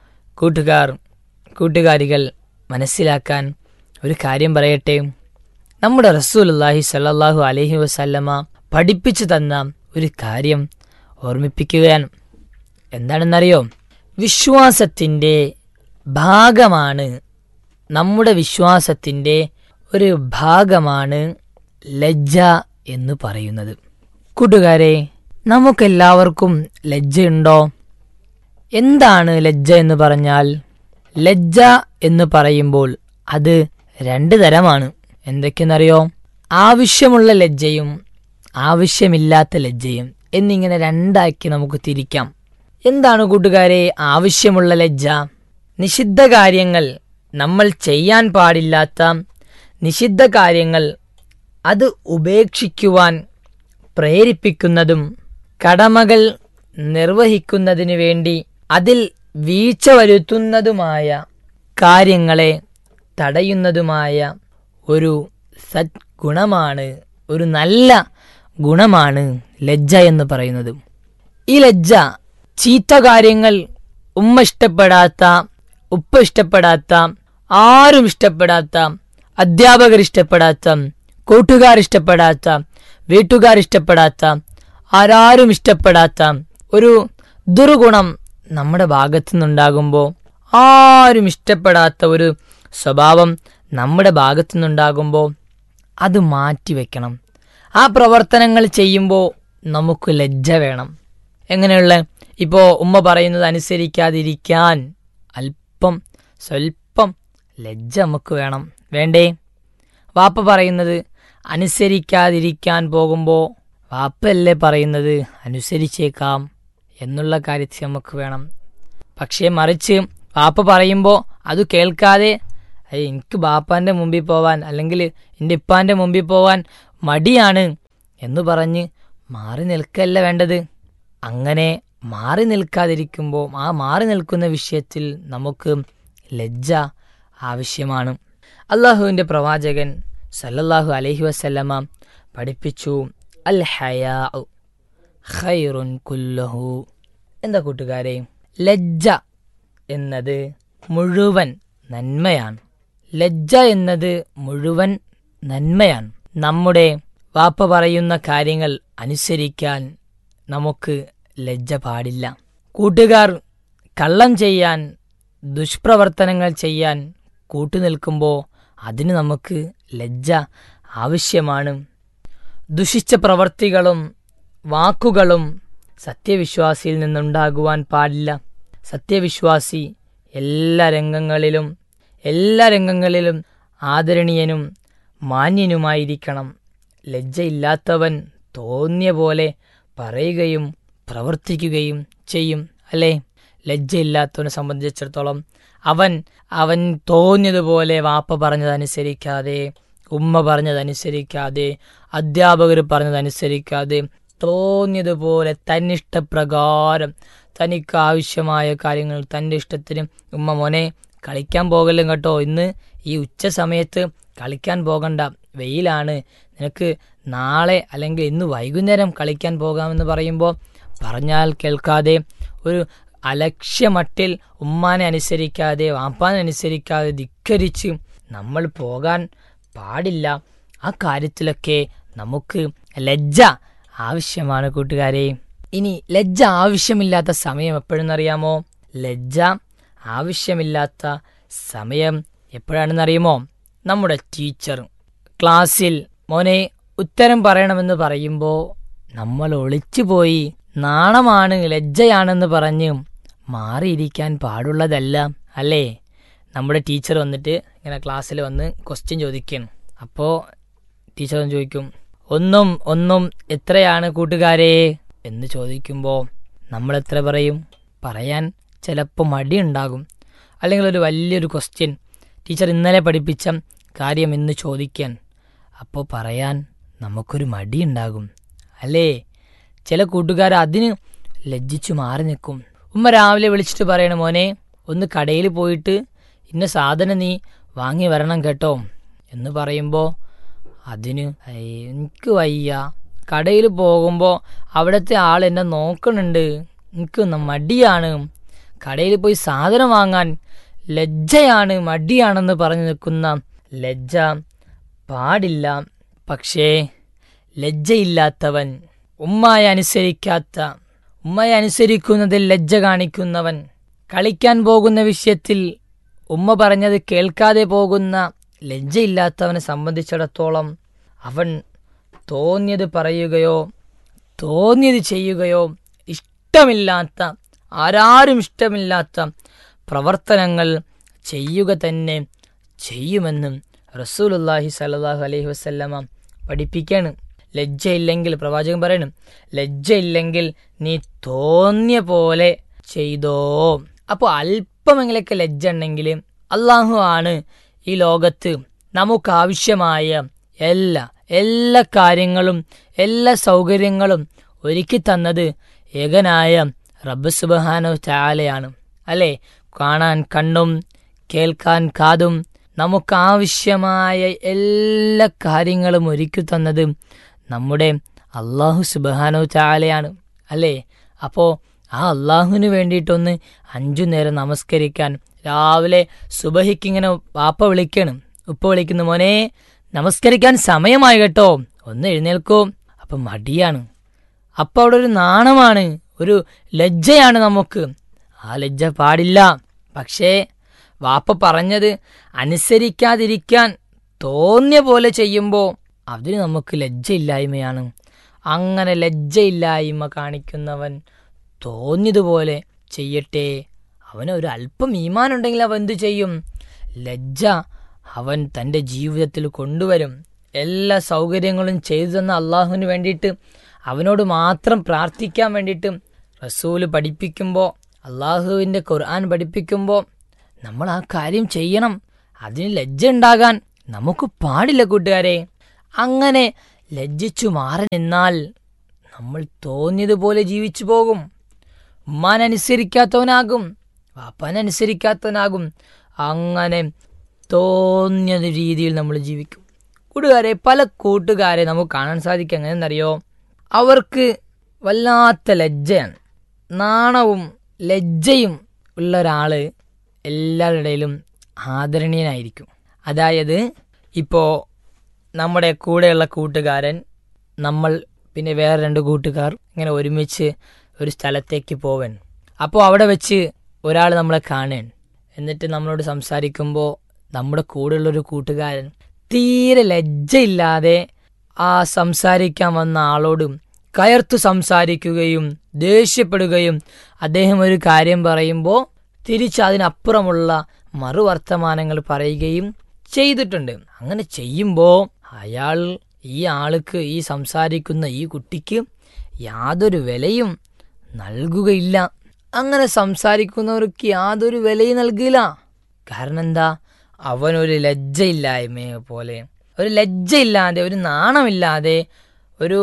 കൂട്ടുകാരികൾ മനസ്സിലാക്കാൻ ഒരു കാര്യം പറയട്ടെ. നമ്മുടെ റസൂലുള്ളാഹി സ്വല്ലല്ലാഹു അലൈഹി വസല്ലമ പഠിപ്പിച്ചു തന്ന ഒരു കാര്യം ഓർമ്മിപ്പിക്കുകയാണ്. എന്താണെന്നറിയോ? വിശ്വാസത്തിൻ്റെ ഭാഗമാണ്, നമ്മുടെ വിശ്വാസത്തിൻ്റെ ഒരു ഭാഗമാണ് ലജ്ജ എന്ന് പറയുന്നത്. കൂട്ടുകാരെ, നമുക്കെല്ലാവർക്കും ലജ്ജയുണ്ടോ? എന്താണ് ലജ്ജ എന്ന് പറഞ്ഞാൽ? ലജ്ജ എന്ന് പറയുമ്പോൾ അത് രണ്ട് തരമാണ്. എന്തൊക്കെയെന്നറിയോ? ആവശ്യമുള്ള ലജ്ജയും ആവശ്യമില്ലാത്ത ലജ്ജയും എന്നിങ്ങനെ രണ്ടാക്കി നമുക്ക് തിരിക്കാം. എന്താണ് കൂട്ടുകാരെ ആവശ്യമുള്ള ലജ്ജ? നിഷിദ്ധ കാര്യങ്ങൾ, നമ്മൾ ചെയ്യാൻ പാടില്ലാത്ത നിഷിദ്ധ കാര്യങ്ങൾ, അത് ഉപേക്ഷിക്കുവാൻ പ്രേരിപ്പിക്കുന്നതും കടമകൾ നിർവഹിക്കുന്നതിനു വേണ്ടി അതിൽ വീഴ്ച വരുത്തുന്നതുമായ കാര്യങ്ങളെ തടയുന്നതുമായ ഒരു സദ്ഗുണമാണ്, ഒരു നല്ല ഗുണമാണ് ലജ്ജ എന്ന് പറയുന്നത്. ഈ ലജ്ജ ചീത്ത കാര്യങ്ങൾ, ഉമ്മ ഇഷ്ടപ്പെടാത്ത, ഉപ്പ ഇഷ്ടപ്പെടാത്ത, ആരും ഇഷ്ടപ്പെടാത്ത, അധ്യാപകർ ഇഷ്ടപ്പെടാത്ത, കൂട്ടുകാർ ഇഷ്ടപ്പെടാത്ത, വീട്ടുകാർ ഇഷ്ടപ്പെടാത്ത, ആരാരും ഇഷ്ടപ്പെടാത്ത ഒരു ദുർഗുണം നമ്മുടെ ഭാഗത്തു നിന്നുണ്ടാകുമ്പോൾ, ആരും ഇഷ്ടപ്പെടാത്ത ഒരു സ്വഭാവം നമ്മുടെ ഭാഗത്തു നിന്നുണ്ടാകുമ്പോൾ അത് മാറ്റിവെക്കണം. ആ പ്രവർത്തനങ്ങൾ ചെയ്യുമ്പോൾ നമുക്ക് ലജ്ജ വേണം. എങ്ങനെയുള്ള? ഇപ്പോൾ ഉമ്മ പറയുന്നത് അനുസരിക്കാതിരിക്കാൻ സ്വല്പം ലജ്ജ നമുക്ക് വേണം, വേണ്ടേ? വാപ്പ പറയുന്നത് അനുസരിക്കാതിരിക്കാൻ പോകുമ്പോൾ വാപ്പയല്ലേ പറയുന്നത്, അനുസരിച്ചേക്കാം എന്നുള്ള കാര്യത്തിൽ നമുക്ക് വേണം. പക്ഷേ മറിച്ച് വാപ്പ പറയുമ്പോൾ അത് കേൾക്കാതെ എനിക്ക് ബാപ്പാൻ്റെ മുമ്പിൽ പോവാൻ അല്ലെങ്കിൽ എൻ്റെ ഇപ്പാൻ്റെ മുമ്പിൽ പോവാൻ മടിയാണ് എന്ന് പറഞ്ഞ് മാറി നിൽക്കല്ല വേണ്ടത്. അങ്ങനെ മാറി നിൽക്കാതിരിക്കുമ്പോൾ ആ മാറി നിൽക്കുന്ന വിഷയത്തിൽ നമുക്ക് ലജ്ജ ആവശ്യമാണ്. അള്ളാഹുവിൻ്റെ പ്രവാചകൻ സല്ലല്ലാഹു അലൈഹി വസല്ലമ പഠിപ്പിച്ചു, അൽ ഹയാഉ ഖൈറുൻ കുല്ലഹു. എന്താ കൂട്ടുകാരെ? ലജ്ജ എന്നത് മുഴുവൻ നന്മയാണ്. ലജ്ജ എന്നത് മുഴുവൻ നന്മയാണ്. നമ്മുടെ വാപ്പ പറയുന്ന കാര്യങ്ങൾ അനുസരിക്കാൻ നമുക്ക് ലജ്ജ പാടില്ല. കൂട്ടുകാർ കള്ളം ചെയ്യാൻ, ദുഷ്പ്രവർത്തനങ്ങൾ ചെയ്യാൻ കൂട്ടുനിൽക്കുമ്പോൾ അതിന് നമുക്ക് ലജ്ജ ആവശ്യമാണ്. ദുഷിച്ച പ്രവർത്തികളും വാക്കുകളും സത്യവിശ്വാസിയിൽ നിന്നുണ്ടാകുവാൻ പാടില്ല. സത്യവിശ്വാസി എല്ലാ രംഗങ്ങളിലും ആദരണീയനും മാന്യനുമായിരിക്കണം. ലജ്ജയില്ലാത്തവൻ തോന്നിയ പോലെ പറയുകയും പ്രവർത്തിക്കുകയും ചെയ്യും, അല്ലേ? ലജ്ജയില്ലാത്തവനെ സംബന്ധിച്ചിടത്തോളം അവൻ തോന്നിയതുപോലെ വാപ്പ പറഞ്ഞതനുസരിക്കാതെ, ഉമ്മ പറഞ്ഞതനുസരിക്കാതെ, അധ്യാപകർ പറഞ്ഞതനുസരിക്കാതെ തോന്നിയതുപോലെ തന്നിഷ്ടപ്രകാരം തനിക്ക് ആവശ്യമായ കാര്യങ്ങൾ തൻ്റെ ഇഷ്ടത്തിന്, ഉമ്മ മോനെ കളിക്കാൻ പോകലും കേട്ടോ, ഇന്ന് ഈ ഉച്ച സമയത്ത് കളിക്കാൻ പോകണ്ട, വെയിലാണ്, നിനക്ക് നാളെ അല്ലെങ്കിൽ ഇന്ന് വൈകുന്നേരം കളിക്കാൻ പോകാമെന്ന് പറയുമ്പോൾ പറഞ്ഞാൽ കേൾക്കാതെ ഒരു അലക്ഷ്യമട്ടിൽ ഉമ്മാനെ അനുസരിക്കാതെ വാപ്പാനെ അനുസരിക്കാതെ ധിക്കരിച്ച് നമ്മൾ പോകാൻ പാടില്ല. ആ കാര്യത്തിലൊക്കെ നമുക്ക് ലജ്ജ ആവശ്യമാണ് കൂട്ടുകാരെ. ഇനി ലജ്ജ ആവശ്യമില്ലാത്ത സമയം എപ്പോഴെന്നറിയാമോ? ലജ്ജ ആവശ്യമില്ലാത്ത സമയം എപ്പോഴാണെന്നറിയുമോ? നമ്മുടെ ടീച്ചർ ക്ലാസ്സിൽ മോനെ ഉത്തരം പറയണമെന്ന് പറയുമ്പോൾ നമ്മൾ ഒളിച്ചുപോയി നാണമാണ്, ലജ്ജയാണെന്ന് പറഞ്ഞ് മാറിയിരിക്കാൻ പാടുള്ളതല്ല, അല്ലേ? നമ്മുടെ ടീച്ചർ വന്നിട്ട് ഇങ്ങനെ ക്ലാസ്സിൽ വന്ന് ക്വസ്റ്റ്യൻ ചോദിക്കണം. അപ്പോൾ ടീച്ചർ ചോദിക്കും, ഒന്നും എത്രയാണ് കൂട്ടുകാരെ എന്ന് ചോദിക്കുമ്പോൾ നമ്മൾ എത്ര പറയും? പറയാൻ ചിലപ്പോൾ മടിയുണ്ടാകും. അല്ലെങ്കിൽ ഒരു വലിയൊരു ക്വസ്റ്റ്യൻ ടീച്ചർ ഇന്നലെ പഠിപ്പിച്ച കാര്യം ഇന്ന് ചോദിക്കാൻ, അപ്പോൾ പറയാൻ നമുക്കൊരു മടിയുണ്ടാകും, അല്ലേ? ചില കൂട്ടുകാർ അതിന് ലജ്ജിച്ചു മാറി നിൽക്കും. ഉമ്മ രാവിലെ വിളിച്ചിട്ട് പറയണം, മോനെ ഒന്ന് കടയിൽ പോയിട്ട് ഇന്ന സാധനം നീ വാങ്ങി വരണം കേട്ടോ എന്ന് പറയുമ്പോൾ അതിന് എനിക്ക് വയ്യ, കടയിൽ പോകുമ്പോൾ അവിടുത്തെ ആൾ എന്നെ നോക്കണുണ്ട്, എനിക്ക് മടിയാണ്, കടയിൽ പോയി സാധനം വാങ്ങാൻ ലജ്ജയാണ്, മടിയാണെന്ന് പറഞ്ഞു നിൽക്കുന്ന ലജ്ജ പാടില്ല. പക്ഷേ ലജ്ജയില്ലാത്തവൻ, ഉമ്മയെ അനുസരിക്കുന്നതിൽ ലജ്ജ കാണിക്കുന്നവൻ, കളിക്കാൻ പോകുന്ന വിഷയത്തിൽ ഉമ്മ പറഞ്ഞത് കേൾക്കാതെ പോകുന്ന ലജ്ജയില്ലാത്തവനെ സംബന്ധിച്ചിടത്തോളം അവൻ തോന്നിയത് പറയുകയോ തോന്നിയത് ചെയ്യുകയോ ആരാരും ഇഷ്ടമില്ലാത്ത പ്രവർത്തനങ്ങൾ ചെയ്യുക തന്നെ ചെയ്യുമെന്നും റസൂലുള്ളാഹി സ്വല്ലല്ലാഹു അലൈഹി വസല്ലമ പഠിപ്പിക്കാണ്. ലജ്ജയില്ലെങ്കിൽ, പ്രവാചകൻ പറയണം, ലജ്ജയില്ലെങ്കിൽ നീ തോന്നിയ പോലെ ചെയ്തോ. അപ്പോൾ അല്പമെങ്കിലൊക്കെ ലജ്ജ ഉണ്ടെങ്കിൽ അള്ളാഹു ആണ് ഈ ലോകത്ത് നമുക്കാവശ്യമായ എല്ലാ കാര്യങ്ങളും എല്ലാ സൗകര്യങ്ങളും ഒരുക്കി തന്നത് ഏകനായ റബ്ബ് സുബ്ഹാനഹു തആലയാണ്, അല്ലേ? കാണാൻ കണ്ണും കേൾക്കാൻ കാതും നമുക്കാവശ്യമായ എല്ലാ കാര്യങ്ങളും ഒരുക്കി തന്നത് നമ്മുടെ അള്ളാഹു സുബ്ഹാനഹു തആലയാണ്, അല്ലേ? അപ്പോൾ ആ അള്ളാഹുവിന് വേണ്ടിയിട്ടൊന്ന് 5 നേരം നമസ്കരിക്കാൻ രാവിലെ സുബഹിക്കിങ്ങനെ വാപ്പ വിളിക്കണം, ഉപ്പ വിളിക്കുന്നു, മോനെ നമസ്കരിക്കാൻ സമയമായി കേട്ടോ, ഒന്ന് എഴുന്നേൽക്കോ. അപ്പം മടിയാണ്, അപ്പം അവിടെ ഒരു നാണമാണ്, ഒരു ലജ്ജയാണ് നമുക്ക്. ആ ലജ്ജ പാടില്ല. പക്ഷേ വാപ്പ പറഞ്ഞത് അനുസരിക്കാതിരിക്കാൻ തോന്നിയ പോലെ ചെയ്യുമ്പോൾ അതിന് നമുക്ക് ലജ്ജയില്ലായ്മയാണ്. അങ്ങനെ ലജ്ജയില്ലായ്മ കാണിക്കുന്നവൻ തോന്നിയതുപോലെ ചെയ്യട്ടെ. അവന് ഒരു അല്പം ഈമാനുണ്ടെങ്കിൽ അവൻ എന്തു ചെയ്യും? ലജ്ജ അവൻ തൻ്റെ ജീവിതത്തിൽ കൊണ്ടുവരും. എല്ലാ സൗകര്യങ്ങളും ചെയ്തു തന്ന അള്ളാഹുവിന് വേണ്ടിയിട്ട് അവനോട് മാത്രം പ്രാർത്ഥിക്കാൻ വേണ്ടിയിട്ട് റസൂല് പഠിപ്പിക്കുമ്പോൾ, അള്ളാഹുവിൻ്റെ ഖുർആൻ പഠിപ്പിക്കുമ്പോൾ നമ്മൾ ആ കാര്യം ചെയ്യണം. അതിന് ലജ്ജ ഉണ്ടാകാൻ നമുക്ക് പാടില്ല കൂട്ടുകാരെ. അങ്ങനെ ലജ്ജിച്ചു മാറി നിന്നാൽ നമ്മൾ തോന്നിയതുപോലെ ജീവിച്ചു പോകും. ഉമ്മാനനുസരിക്കാത്തവനാകും, വാപ്പാനനുസരിക്കാത്തവനാകും. അങ്ങനെ തോന്നിയ രീതിയിൽ നമ്മൾ ജീവിക്കും. കൂട്ടുകാരെ, പല കൂട്ടുകാരെ നമുക്ക് കാണാൻ സാധിക്കും. എങ്ങനെയെന്നറിയോ? അവർക്ക് വല്ലാത്ത ലജ്ജയാണ്, നാണവും ലജ്ജയും ഉള്ള ഒരാൾ എല്ലാവരുടെ ഇടയിലും ആദരണീയനായിരിക്കും. അതായത് ഇപ്പോൾ നമ്മുടെ കൂടെയുള്ള കൂട്ടുകാരൻ, നമ്മൾ പിന്നെ വേറെ 2 കൂട്ടുകാർ ഇങ്ങനെ ഒരുമിച്ച് ഒരു സ്ഥലത്തേക്ക് പോവൻ. അപ്പോൾ അവിടെ വെച്ച് ഒരാൾ നമ്മളെ കാണാൻ, എന്നിട്ട് നമ്മളോട് സംസാരിക്കുമ്പോൾ നമ്മുടെ കൂടെയുള്ളൊരു കൂട്ടുകാരൻ തീരെ ലജ്ജയില്ലാതെ ആ സംസാരിക്കാൻ വന്ന ആളോടും കയർത്തു സംസാരിക്കുകയും ദേഷ്യപ്പെടുകയും അദ്ദേഹം ഒരു കാര്യം പറയുമ്പോൾ തിരിച്ച് അതിനപ്പുറമുള്ള മറുവർത്തമാനങ്ങൾ പറയുകയും ചെയ്തിട്ടുണ്ട്. അങ്ങനെ ചെയ്യുമ്പോൾ ഈ ആൾക്ക്, ഈ സംസാരിക്കുന്ന ഈ കുട്ടിക്ക് യാതൊരു വിലയും നൽകുകയില്ല. അങ്ങനെ സംസാരിക്കുന്നവർക്ക് യാതൊരു വിലയും നൽകില്ല. കാരണം എന്താ? അവനൊരു ലജ്ജയില്ലായ്മയെ പോലെ, ഒരു ലജ്ജയില്ലാതെ, ഒരു നാണമില്ലാതെ, ഒരു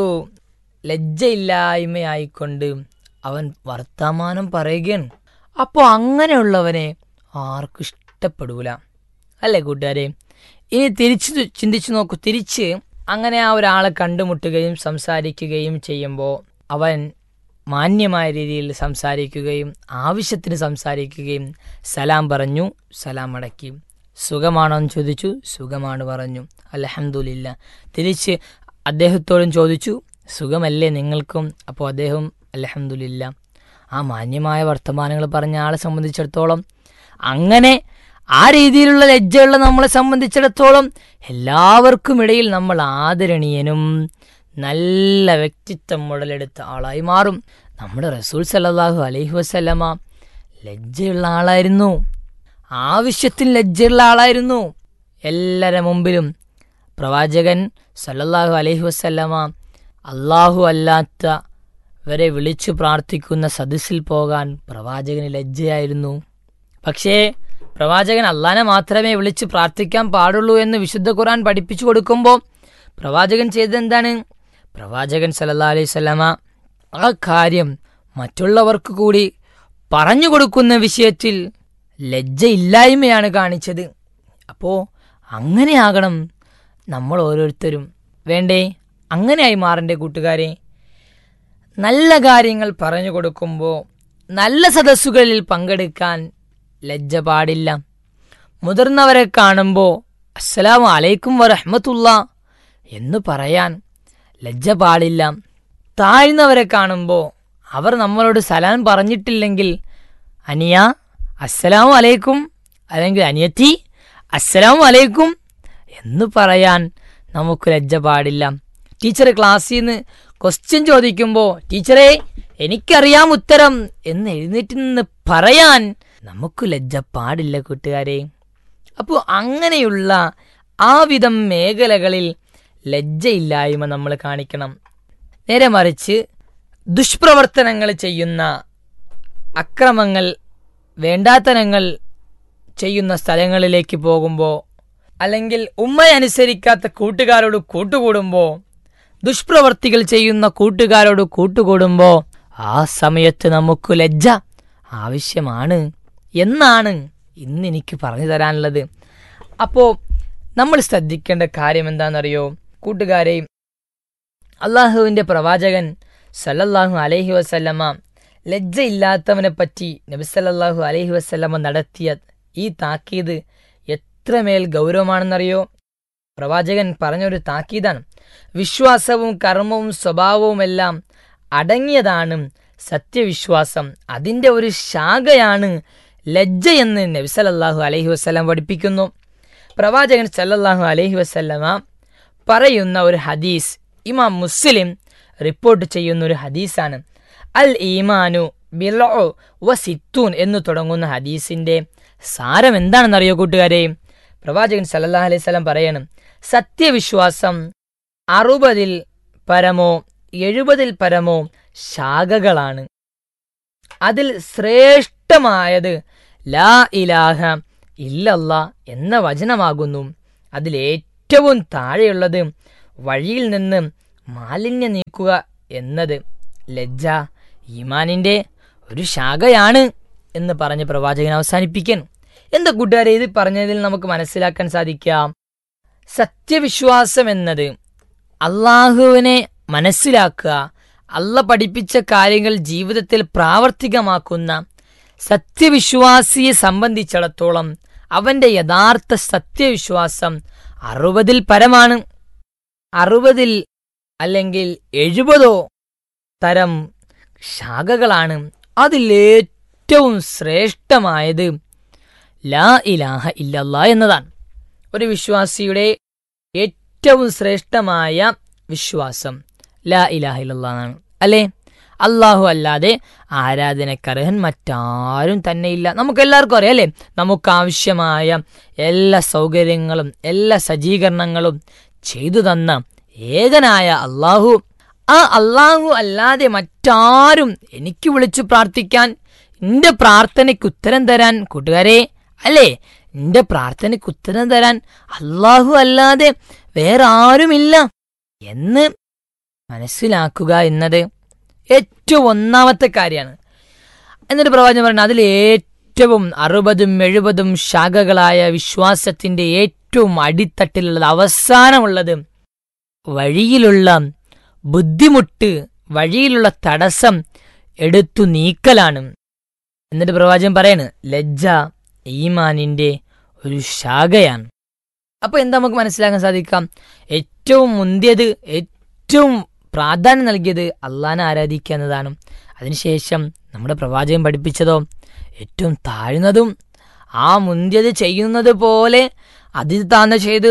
ലജ്ജയില്ലായ്മയായിക്കൊണ്ട് അവൻ വർത്തമാനം പറയുകയാണ്. അപ്പോൾ അങ്ങനെയുള്ളവനെ ആർക്കും ഇഷ്ടപ്പെടൂല, അല്ലേ കൂട്ടുകാരെ? ഇനി തിരിച്ച് ചിന്തിച്ചു നോക്കൂ. തിരിച്ച് അങ്ങനെ ആ ഒരാളെ കണ്ടുമുട്ടുകയും സംസാരിക്കുകയും ചെയ്യുമ്പോൾ അവൻ മാന്യമായ രീതിയിൽ സംസാരിക്കുകയും ആവശ്യത്തിന് സംസാരിക്കുകയും സലാം പറഞ്ഞു, സലാം അടക്കി. സുഖമാണോ എന്ന് ചോദിച്ചു, സുഖമാണ് പറഞ്ഞു, അൽഹംദുലില്ലാ. തിരിച്ച് അദ്ദേഹത്തോടും ചോദിച്ചു, സുഖമല്ലേ നിങ്ങൾക്കും? അപ്പോൾ അദ്ദേഹം അൽഹംദുലില്ലാ. ആ മാന്യമായ വർത്തമാനങ്ങൾ പറഞ്ഞ ആളെ സംബന്ധിച്ചിടത്തോളം, അങ്ങനെ ആ രീതിയിലുള്ള ലജ്ജയുള്ള നമ്മളെ സംബന്ധിച്ചിടത്തോളം എല്ലാവർക്കും ഇടയിൽ നമ്മൾ ആദരണീയനും നല്ല വ്യക്തിത്വം ഉടലെടുത്ത ആളായി മാറും. നമ്മുടെ റസൂൽ സല്ലല്ലാഹു അലൈഹി വസല്ലമ ലജ്ജയുള്ള ആളായിരുന്നു, ആവശ്യത്തിന് ലജ്ജയുള്ള ആളായിരുന്നു. എല്ലാവരുടെ മുമ്പിലും പ്രവാചകൻ സല്ലല്ലാഹു അലൈഹി വസല്ലമ അല്ലാഹു അല്ലാത്തവരെ വിളിച്ചു പ്രാർത്ഥിക്കുന്ന സദസ്സിൽ പോകാൻ പ്രവാചകന് ലജ്ജയായിരുന്നു. പക്ഷേ പ്രവാചകൻ അള്ളാനെ മാത്രമേ വിളിച്ച് പ്രാർത്ഥിക്കാൻ പാടുള്ളൂ എന്ന് വിശുദ്ധ ഖുർആൻ പഠിപ്പിച്ചു കൊടുക്കുമ്പോൾ പ്രവാചകൻ ചെയ്തതെന്താണ്? പ്രവാചകൻ സല്ലല്ലാഹു അലൈഹി വസല്ലമ ആ കാര്യം മറ്റുള്ളവർക്ക് കൂടി പറഞ്ഞു കൊടുക്കുന്ന വിഷയത്തിൽ ലജ്ജയില്ലായ്മയാണ് കാണിച്ചത്. അപ്പോൾ അങ്ങനെയാകണം നമ്മൾ ഓരോരുത്തരും, വേണ്ടേ? അങ്ങനെയായി മാറണ്ടേ കൂട്ടുകാരെ? നല്ല കാര്യങ്ങൾ പറഞ്ഞു കൊടുക്കുമ്പോൾ, നല്ല സദസ്സുകളിൽ പങ്കെടുക്കാൻ ലജ്ജ പാടില്ല. മുതിർന്നവരെ കാണുമ്പോൾ അസ്സലാമു അലൈക്കും വറഹ്മത്തുള്ളാ എന്ന് പറയാൻ ലജ്ജ പാടില്ല. താഴ്ന്നവരെ കാണുമ്പോൾ അവർ നമ്മളോട് സലാം പറഞ്ഞിട്ടില്ലെങ്കിൽ അനിയ അസ്സലാമു അലൈക്കും, അല്ലെങ്കിൽ അനിയത്തി അസ്സലാമു അലൈക്കും എന്ന് പറയാൻ നമുക്ക് ലജ്ജ പാടില്ല. ടീച്ചർ ക്ലാസ്സിൽ നിന്ന് ക്വസ്റ്റ്യൻ ചോദിക്കുമ്പോൾ ടീച്ചറെ എനിക്കറിയാം ഉത്തരം എന്ന് എഴുന്നേറ്റ് നിന്ന് പറയാൻ നമുക്ക് ലജ്ജ പാടില്ല കൂട്ടുകാരെ. അപ്പോൾ അങ്ങനെയുള്ള ആ വിധം മേഖലകളിൽ ലജ്ജയില്ലായ്മ നമ്മൾ കാണിക്കണം. നേരെ മറിച്ച് ദുഷ്പ്രവർത്തനങ്ങൾ ചെയ്യുന്ന, അക്രമങ്ങൾ, വേണ്ടാത്തനങ്ങൾ ചെയ്യുന്ന സ്ഥലങ്ങളിലേക്ക് പോകുമ്പോൾ, അല്ലെങ്കിൽ ഉമ്മയെ അനുസരിക്കാത്ത കൂട്ടുകാരോട് കൂട്ടുകൂടുമ്പോൾ, ദുഷ്പ്രവർത്തികൾ ചെയ്യുന്ന കൂട്ടുകാരോട് കൂട്ടുകൂടുമ്പോൾ ആ സമയത്ത് നമുക്ക് ലജ്ജ ആവശ്യമാണ് എന്നാണ് ഇന്ന് എനിക്ക് പറഞ്ഞു തരാനുള്ളത്. അപ്പോൾ നമ്മൾ ശ്രദ്ധിക്കേണ്ട കാര്യം എന്താണെന്നറിയോ കൂട്ടുകാരെ? അള്ളാഹുവിൻ്റെ പ്രവാചകൻ സല്ലല്ലാഹു അലൈഹി വസല്ലമ ലജ്ജയില്ലാത്തവനെ പറ്റി നബി സല്ലല്ലാഹു അലൈഹി വസല്ലമ നടത്തിയ ഈ താക്കീത് എത്രമേൽ ഗൗരവമാണെന്നറിയോ? പ്രവാചകൻ പറഞ്ഞൊരു താക്കീതാണ്. വിശ്വാസവും കർമ്മവും സ്വഭാവവുമെല്ലാം അടങ്ങിയതാണ് സത്യവിശ്വാസം. അതിൻ്റെ ഒരു ശാഖയാണ് ലജ്ജയെന്ന് നബി സല്ലല്ലാഹു അലൈഹി വസല്ലം പഠിപ്പിക്കുന്നു. പ്രവാചകൻ സല്ലല്ലാഹു അലൈഹി വസല്ലമ പറയുന്ന ഒരു ഹദീസ് ഇമാം മുസ്ലിം റിപ്പോർട്ട് ചെയ്യുന്ന ഒരു ഹദീസാണ്. അൽ ഈമാനു ബിൽഉ വസിത്തൂൻ എന്ന് തുടങ്ങുന്ന ഹദീസിന്റെ സാരം എന്താണെന്നറിയോ കൂട്ടുകാരെ? പ്രവാചകൻ സല്ലല്ലാഹു അലൈഹി വസല്ലം പറയണം, സത്യവിശ്വാസം 60 പരമോ 70 പരമോ ശാഖകളാണ്. അതിൽ ശ്രേഷ്ഠമായത് ലാ ഇലാഹ ഇല്ലല്ലാ എന്ന വചനമാകുന്നു. അതിലേറ്റവും താഴെയുള്ളത് വഴിയിൽ നിന്ന് മാലിന്യം നീക്കുക എന്നത് ലജ്ജ ഈമാനിന്റെ ഒരു ശാഖയാണ് എന്ന് പറഞ്ഞ് പ്രവാചകൻ അവസാനിപ്പിക്കുന്നു. എന്താ കൂട്ടുകാരെ ഇത് പറഞ്ഞതിൽ നമുക്ക് മനസ്സിലാക്കാൻ സാധിക്കാം? സത്യവിശ്വാസം എന്നത് അള്ളാഹുവിനെ മനസ്സിലാക്കുക, അള്ള പഠിപ്പിച്ച കാര്യങ്ങൾ ജീവിതത്തിൽ പ്രാവർത്തികമാക്കുന്ന സത്യവിശ്വാസിയെ സംബന്ധിച്ചിടത്തോളം അവന്റെ യഥാർത്ഥ സത്യവിശ്വാസം 60 പരമാണ്. 60 അല്ലെങ്കിൽ 70 തരം ശാഖകളാണ്. അതിലേറ്റവും ശ്രേഷ്ഠമായത് ലാ ഇലാഹ ഇല്ലല്ലാ എന്നതാണ്. ഒരു വിശ്വാസിയുടെ ഏറ്റവും ശ്രേഷ്ഠമായ വിശ്വാസം ലാ ഇലാഹ ഇല്ലല്ലാ എന്നാണ്. അല്ലേ? അള്ളാഹു അല്ലാതെ ആരാധനക്കർഹൻ മറ്റാരും തന്നെയില്ല. നമുക്കെല്ലാവർക്കും അറിയാം അല്ലേ? നമുക്കാവശ്യമായ എല്ലാ സൗകര്യങ്ങളും എല്ലാ സജ്ജീകരണങ്ങളും ചെയ്തു തന്ന ഏകനായ അള്ളാഹു, ആ അള്ളാഹു അല്ലാതെ മറ്റാരും എനിക്ക് വിളിച്ചു പ്രാർത്ഥിക്കാൻ, എന്റെ പ്രാർത്ഥനയ്ക്ക് ഉത്തരം തരാൻ, കൂട്ടുകാരെ അല്ലേ, എന്റെ പ്രാർത്ഥനയ്ക്ക് ഉത്തരം തരാൻ അള്ളാഹു അല്ലാതെ വേറെ ആരുമില്ല എന്ന് മനസ്സിലാക്കുക എന്നത് ഏറ്റവും ഒന്നാമത്തെ കാര്യമാണ്. എന്നിട്ട് പ്രവാചകൻ പറയുന്നത് അതിൽ ഏറ്റവും 60-70 ശാഖകളായ വിശ്വാസത്തിന്റെ ഏറ്റവും അടിത്തട്ടിലുള്ളത്, അവസാനമുള്ളത് വഴിയിലുള്ള ബുദ്ധിമുട്ട്, വഴിയിലുള്ള തടസ്സം എടുത്തു നീക്കലാണ്. എന്നിട്ട് പ്രവാചകൻ പറയാണ് ലജ്ജ ഈമാനിന്റെ ഒരു ശാഖയാണ്. അപ്പൊ എന്താ നമുക്ക് മനസ്സിലാക്കാൻ സാധിക്കാം? ഏറ്റവും മുന്തിയത്, ഏറ്റവും പ്രാധാന്യം നൽകിയത് അള്ളാഹനെ ആരാധിക്കുക എന്നതാണ്. അതിനുശേഷം നമ്മുടെ പ്രവാചകൻ പഠിപ്പിച്ചതോ ഏറ്റവും താഴ്ന്നതും ആ മുന്തിയത് ചെയ്യുന്നത് പോലെ അതിൽ താഴ്ന്ന ചെയ്ത്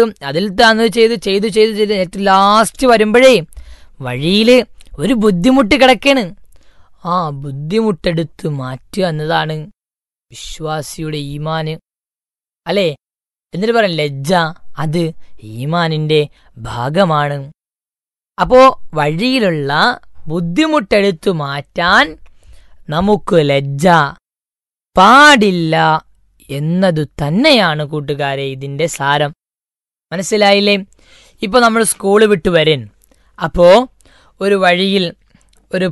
ഏറ്റവും ലാസ്റ്റ് വരുമ്പോഴേ വഴിയിൽ ഒരു ബുദ്ധിമുട്ട് കിടക്കാണ്. ആ ബുദ്ധിമുട്ടെടുത്ത് മാറ്റുക എന്നതാണ് വിശ്വാസിയുടെ ഈമാന്. അല്ലേ? എന്നിട്ട് പറയാം ലജ്ജ അത് ഈമാനിന്റെ ഭാഗമാണ്. അപ്പോ വഴിയിലുള്ള ബുദ്ധിമുട്ടെടുത്തു മാറ്റാൻ നമുക്ക് ലജ്ജ പാടില്ല എന്നതു തന്നെയാണ് കൂട്ടുകാരെ ഇതിന്റെ സാരം. മനസ്സിലായില്ലേ? ഇപ്പൊ നമ്മൾ സ്കൂള് വിട്ടു വരൻ, അപ്പോ ഒരു വഴിയിൽ ഒരു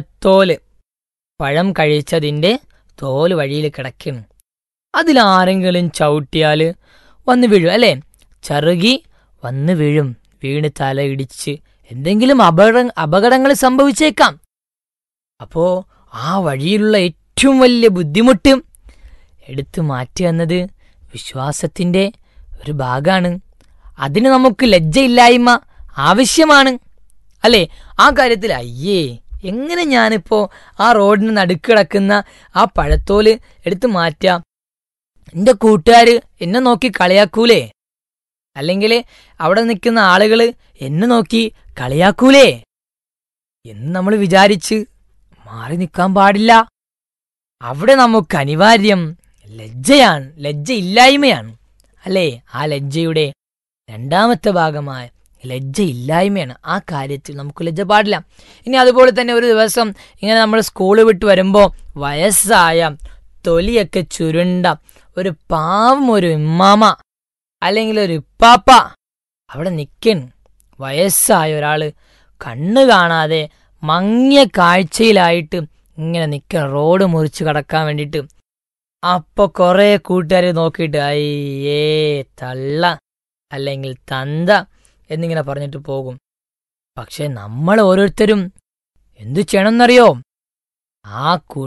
പഴം കഴിച്ചതിന്റെ തോല് വഴിയിൽ കിടക്കണം. അതിലാരെങ്കിലും ചവിട്ടിയാൽ വന്ന് വീഴും അല്ലേ? ചറുകി വന്ന് വീഴും. വീണ് തല ഇടിച്ച് എന്തെങ്കിലും അപകടങ്ങൾ സംഭവിച്ചേക്കാം. അപ്പോ ആ വഴിയിലുള്ള ഏറ്റവും വലിയ ബുദ്ധിമുട്ട് എടുത്തു മാറ്റുക എന്നത് വിശ്വാസത്തിന്റെ ഒരു ഭാഗമാണ്. അതിന് നമുക്ക് ലജ്ജയില്ലായ്മ ആവശ്യമാണ്. അല്ലേ? ആ കാര്യത്തിൽ അയ്യേ എങ്ങനെ ഞാനിപ്പോ ആ റോഡിന് നടുക്ക് കിടക്കുന്ന ആ പഴത്തോല് എടുത്തു മാറ്റാം, എന്റെ കൂട്ടുകാര് എന്നെ നോക്കി കളിയാക്കൂലേ, അല്ലെങ്കിൽ അവിടെ നിൽക്കുന്ന ആളുകൾ എന്നെ നോക്കി കളിയാക്കൂലേ എന്ന് നമ്മൾ വിചാരിച്ച് മാറി നിൽക്കാൻ പാടില്ല. അവിടെ നമുക്ക് അനിവാര്യം ലജ്ജയാണ്, ലജ്ജയില്ലായ്മയാണ്. അല്ലേ? ആ ലജ്ജയുടെ രണ്ടാമത്തെ ഭാഗമായ ലജ്ജയില്ലായ്മയാണ്. ആ കാര്യത്തിൽ നമുക്ക് ലജ്ജ പാടില്ല. ഇനി അതുപോലെ തന്നെ ഒരു ദിവസം ഇങ്ങനെ നമ്മൾ സ്കൂള് വിട്ട് വരുമ്പോൾ വയസ്സായ തൊലിയൊക്കെ ചുരുണ്ട ഒരു പാവം ഒരു ഇമ്മാമ അല്ലെങ്കിൽ ഒരു ഇപ്പാപ്പ അവിടെ നിൽക്കൻ, വയസ്സായ ഒരാള് കണ്ണ് കാണാതെ മങ്ങിയ കാഴ്ചയിലായിട്ട് ഇങ്ങനെ നിൽക്കണം റോഡ് മുറിച്ച് കടക്കാൻ വേണ്ടിയിട്ട്. അപ്പൊ കുറെ കൂട്ടുകാരെ നോക്കിയിട്ട് അയ്യേ തള്ള അല്ലെങ്കിൽ തന്ത എന്നിങ്ങനെ പറഞ്ഞിട്ട് പോകും. പക്ഷെ നമ്മൾ ഓരോരുത്തരും എന്തു ചെയ്യണമെന്നറിയോ? ആ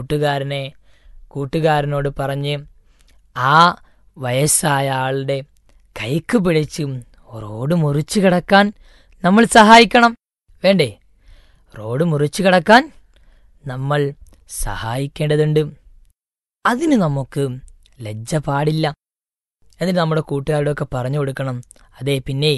കൂട്ടുകാരനോട് പറഞ്ഞ് ആ വയസ്സായ ആളുടെ കൈക്ക് പിടിച്ച് റോഡ് മുറിച്ച് കിടക്കാൻ നമ്മൾ സഹായിക്കണം. വേണ്ടേ? റോഡ് മുറിച്ച് കിടക്കാൻ നമ്മൾ സഹായിക്കേണ്ടതുണ്ട്. അതിന് നമുക്ക് ലജ്ജ പാടില്ല. എന്നിട്ട് നമ്മുടെ കൂട്ടുകാരോടൊക്കെ പറഞ്ഞു കൊടുക്കണം, അതെ പിന്നെ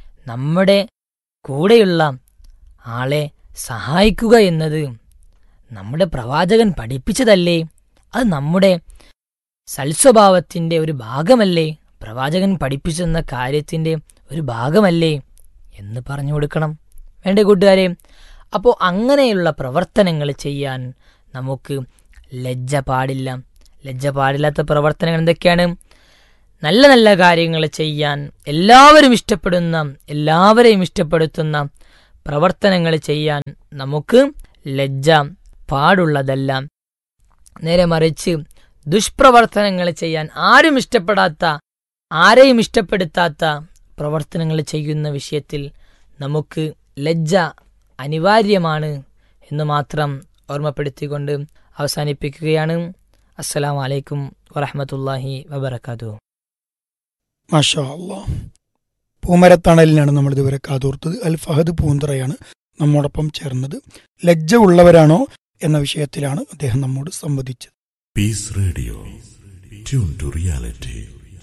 നമ്മുടെ കൂടെയുള്ള ആളെ സഹായിക്കുക എന്നത് നമ്മുടെ പ്രവാചകൻ പഠിപ്പിച്ചതല്ലേ? അത് നമ്മുടെ സൽസ്വഭാവത്തിന്റെ ഒരു ഭാഗമല്ലേ? പ്രവാചകൻ പഠിപ്പിച്ചെന്ന കാര്യത്തിന്റെ ഒരു ഭാഗമല്ലേ എന്ന് പറഞ്ഞു കൊടുക്കണം. വേണ്ടേ കൂട്ടുകാരെ? അപ്പോൾ അങ്ങനെയുള്ള പ്രവർത്തനങ്ങൾ ചെയ്യാൻ നമുക്ക് ലജ്ജ പാടില്ല. ലജ്ജ പാടില്ലാത്ത പ്രവർത്തനങ്ങൾ എന്തൊക്കെയാണ്? നല്ല നല്ല കാര്യങ്ങൾ ചെയ്യാൻ, എല്ലാവരെയും ഇഷ്ടപ്പെടുത്തുന്ന പ്രവർത്തനങ്ങൾ ചെയ്യാൻ നമുക്ക് ലജ്ജ പാടുള്ളതല്ല. നേരെ മറിച്ച് ദുഷ്പ്രവർത്തനങ്ങൾ ചെയ്യാൻ, ആരെയും ഇഷ്ടപ്പെടുത്താത്ത പ്രവർത്തനങ്ങൾ ചെയ്യുന്ന വിഷയത്തിൽ നമുക്ക് ലജ്ജ അനിവാര്യമാണ് എന്ന് മാത്രം ഓർമ്മപ്പെടുത്തിക്കൊണ്ട് അവസാനിപ്പിക്കുകയാണ്. അസ്സലാമു അലൈക്കും വറഹ്മത്തുള്ളാഹി വബറകാതുഹു. മാഷാ അല്ലാഹ്. പൂമരത്തണലിനാണ് നമ്മൾ ഇതുവരെ കാതോർത്തത്. അൽ ഫഹദ് പൂന്തറയാണ് നമ്മോടൊപ്പം ചേർന്നത്. ലജ്ജ ഉള്ളവരാണോ എന്ന വിഷയത്തിലാണ് അദ്ദേഹം നമ്മോട് സംവദിച്ചത്. Piece radio, tune to reality.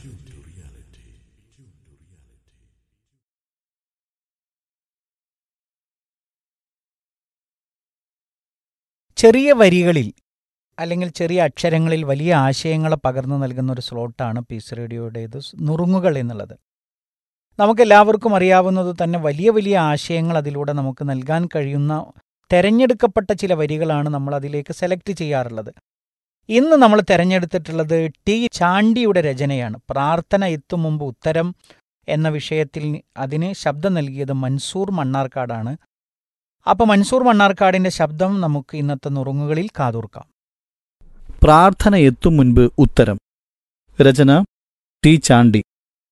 ചെറിയ വരികളിൽ അല്ലെങ്കിൽ ചെറിയ അക്ഷരങ്ങളിൽ വലിയ ആശയങ്ങളെ പകർന്നു നൽകുന്ന ഒരു സ്ലോട്ടാണ് പീസ് റേഡിയോയുടേത്, നുറുങ്ങുകൾ എന്നുള്ളത്. നമുക്കെല്ലാവർക്കും അറിയാവുന്നത് തന്നെ വലിയ വലിയ ആശയങ്ങൾ അതിലൂടെ നമുക്ക് നൽകാൻ കഴിയുന്ന തെരഞ്ഞെടുക്കപ്പെട്ട ചില വരികളാണ് നമ്മൾ അതിലേക്ക് സെലക്ട് ചെയ്യാറുള്ളത്. ഇന്ന് നമ്മൾ തിരഞ്ഞെടുത്തിട്ടുള്ളത് ടി ചാണ്ടിയുടെ രചനയാണ്. പ്രാർത്ഥന എത്തും മുമ്പ് ഉത്തരം എന്ന വിഷയത്തിൽ അതിന് ശബ്ദം നൽകിയത് മൻസൂർ മണ്ണാർക്കാടാണ്. അപ്പോൾ മൻസൂർ മണ്ണാർക്കാടിൻ്റെ ശബ്ദം നമുക്ക് ഇന്നത്തെ നുറുങ്ങുകളിൽ കാതോർക്കാം. പ്രാർത്ഥന എത്തും മുൻപ് ഉത്തരം. രചന ടി ചാണ്ടി.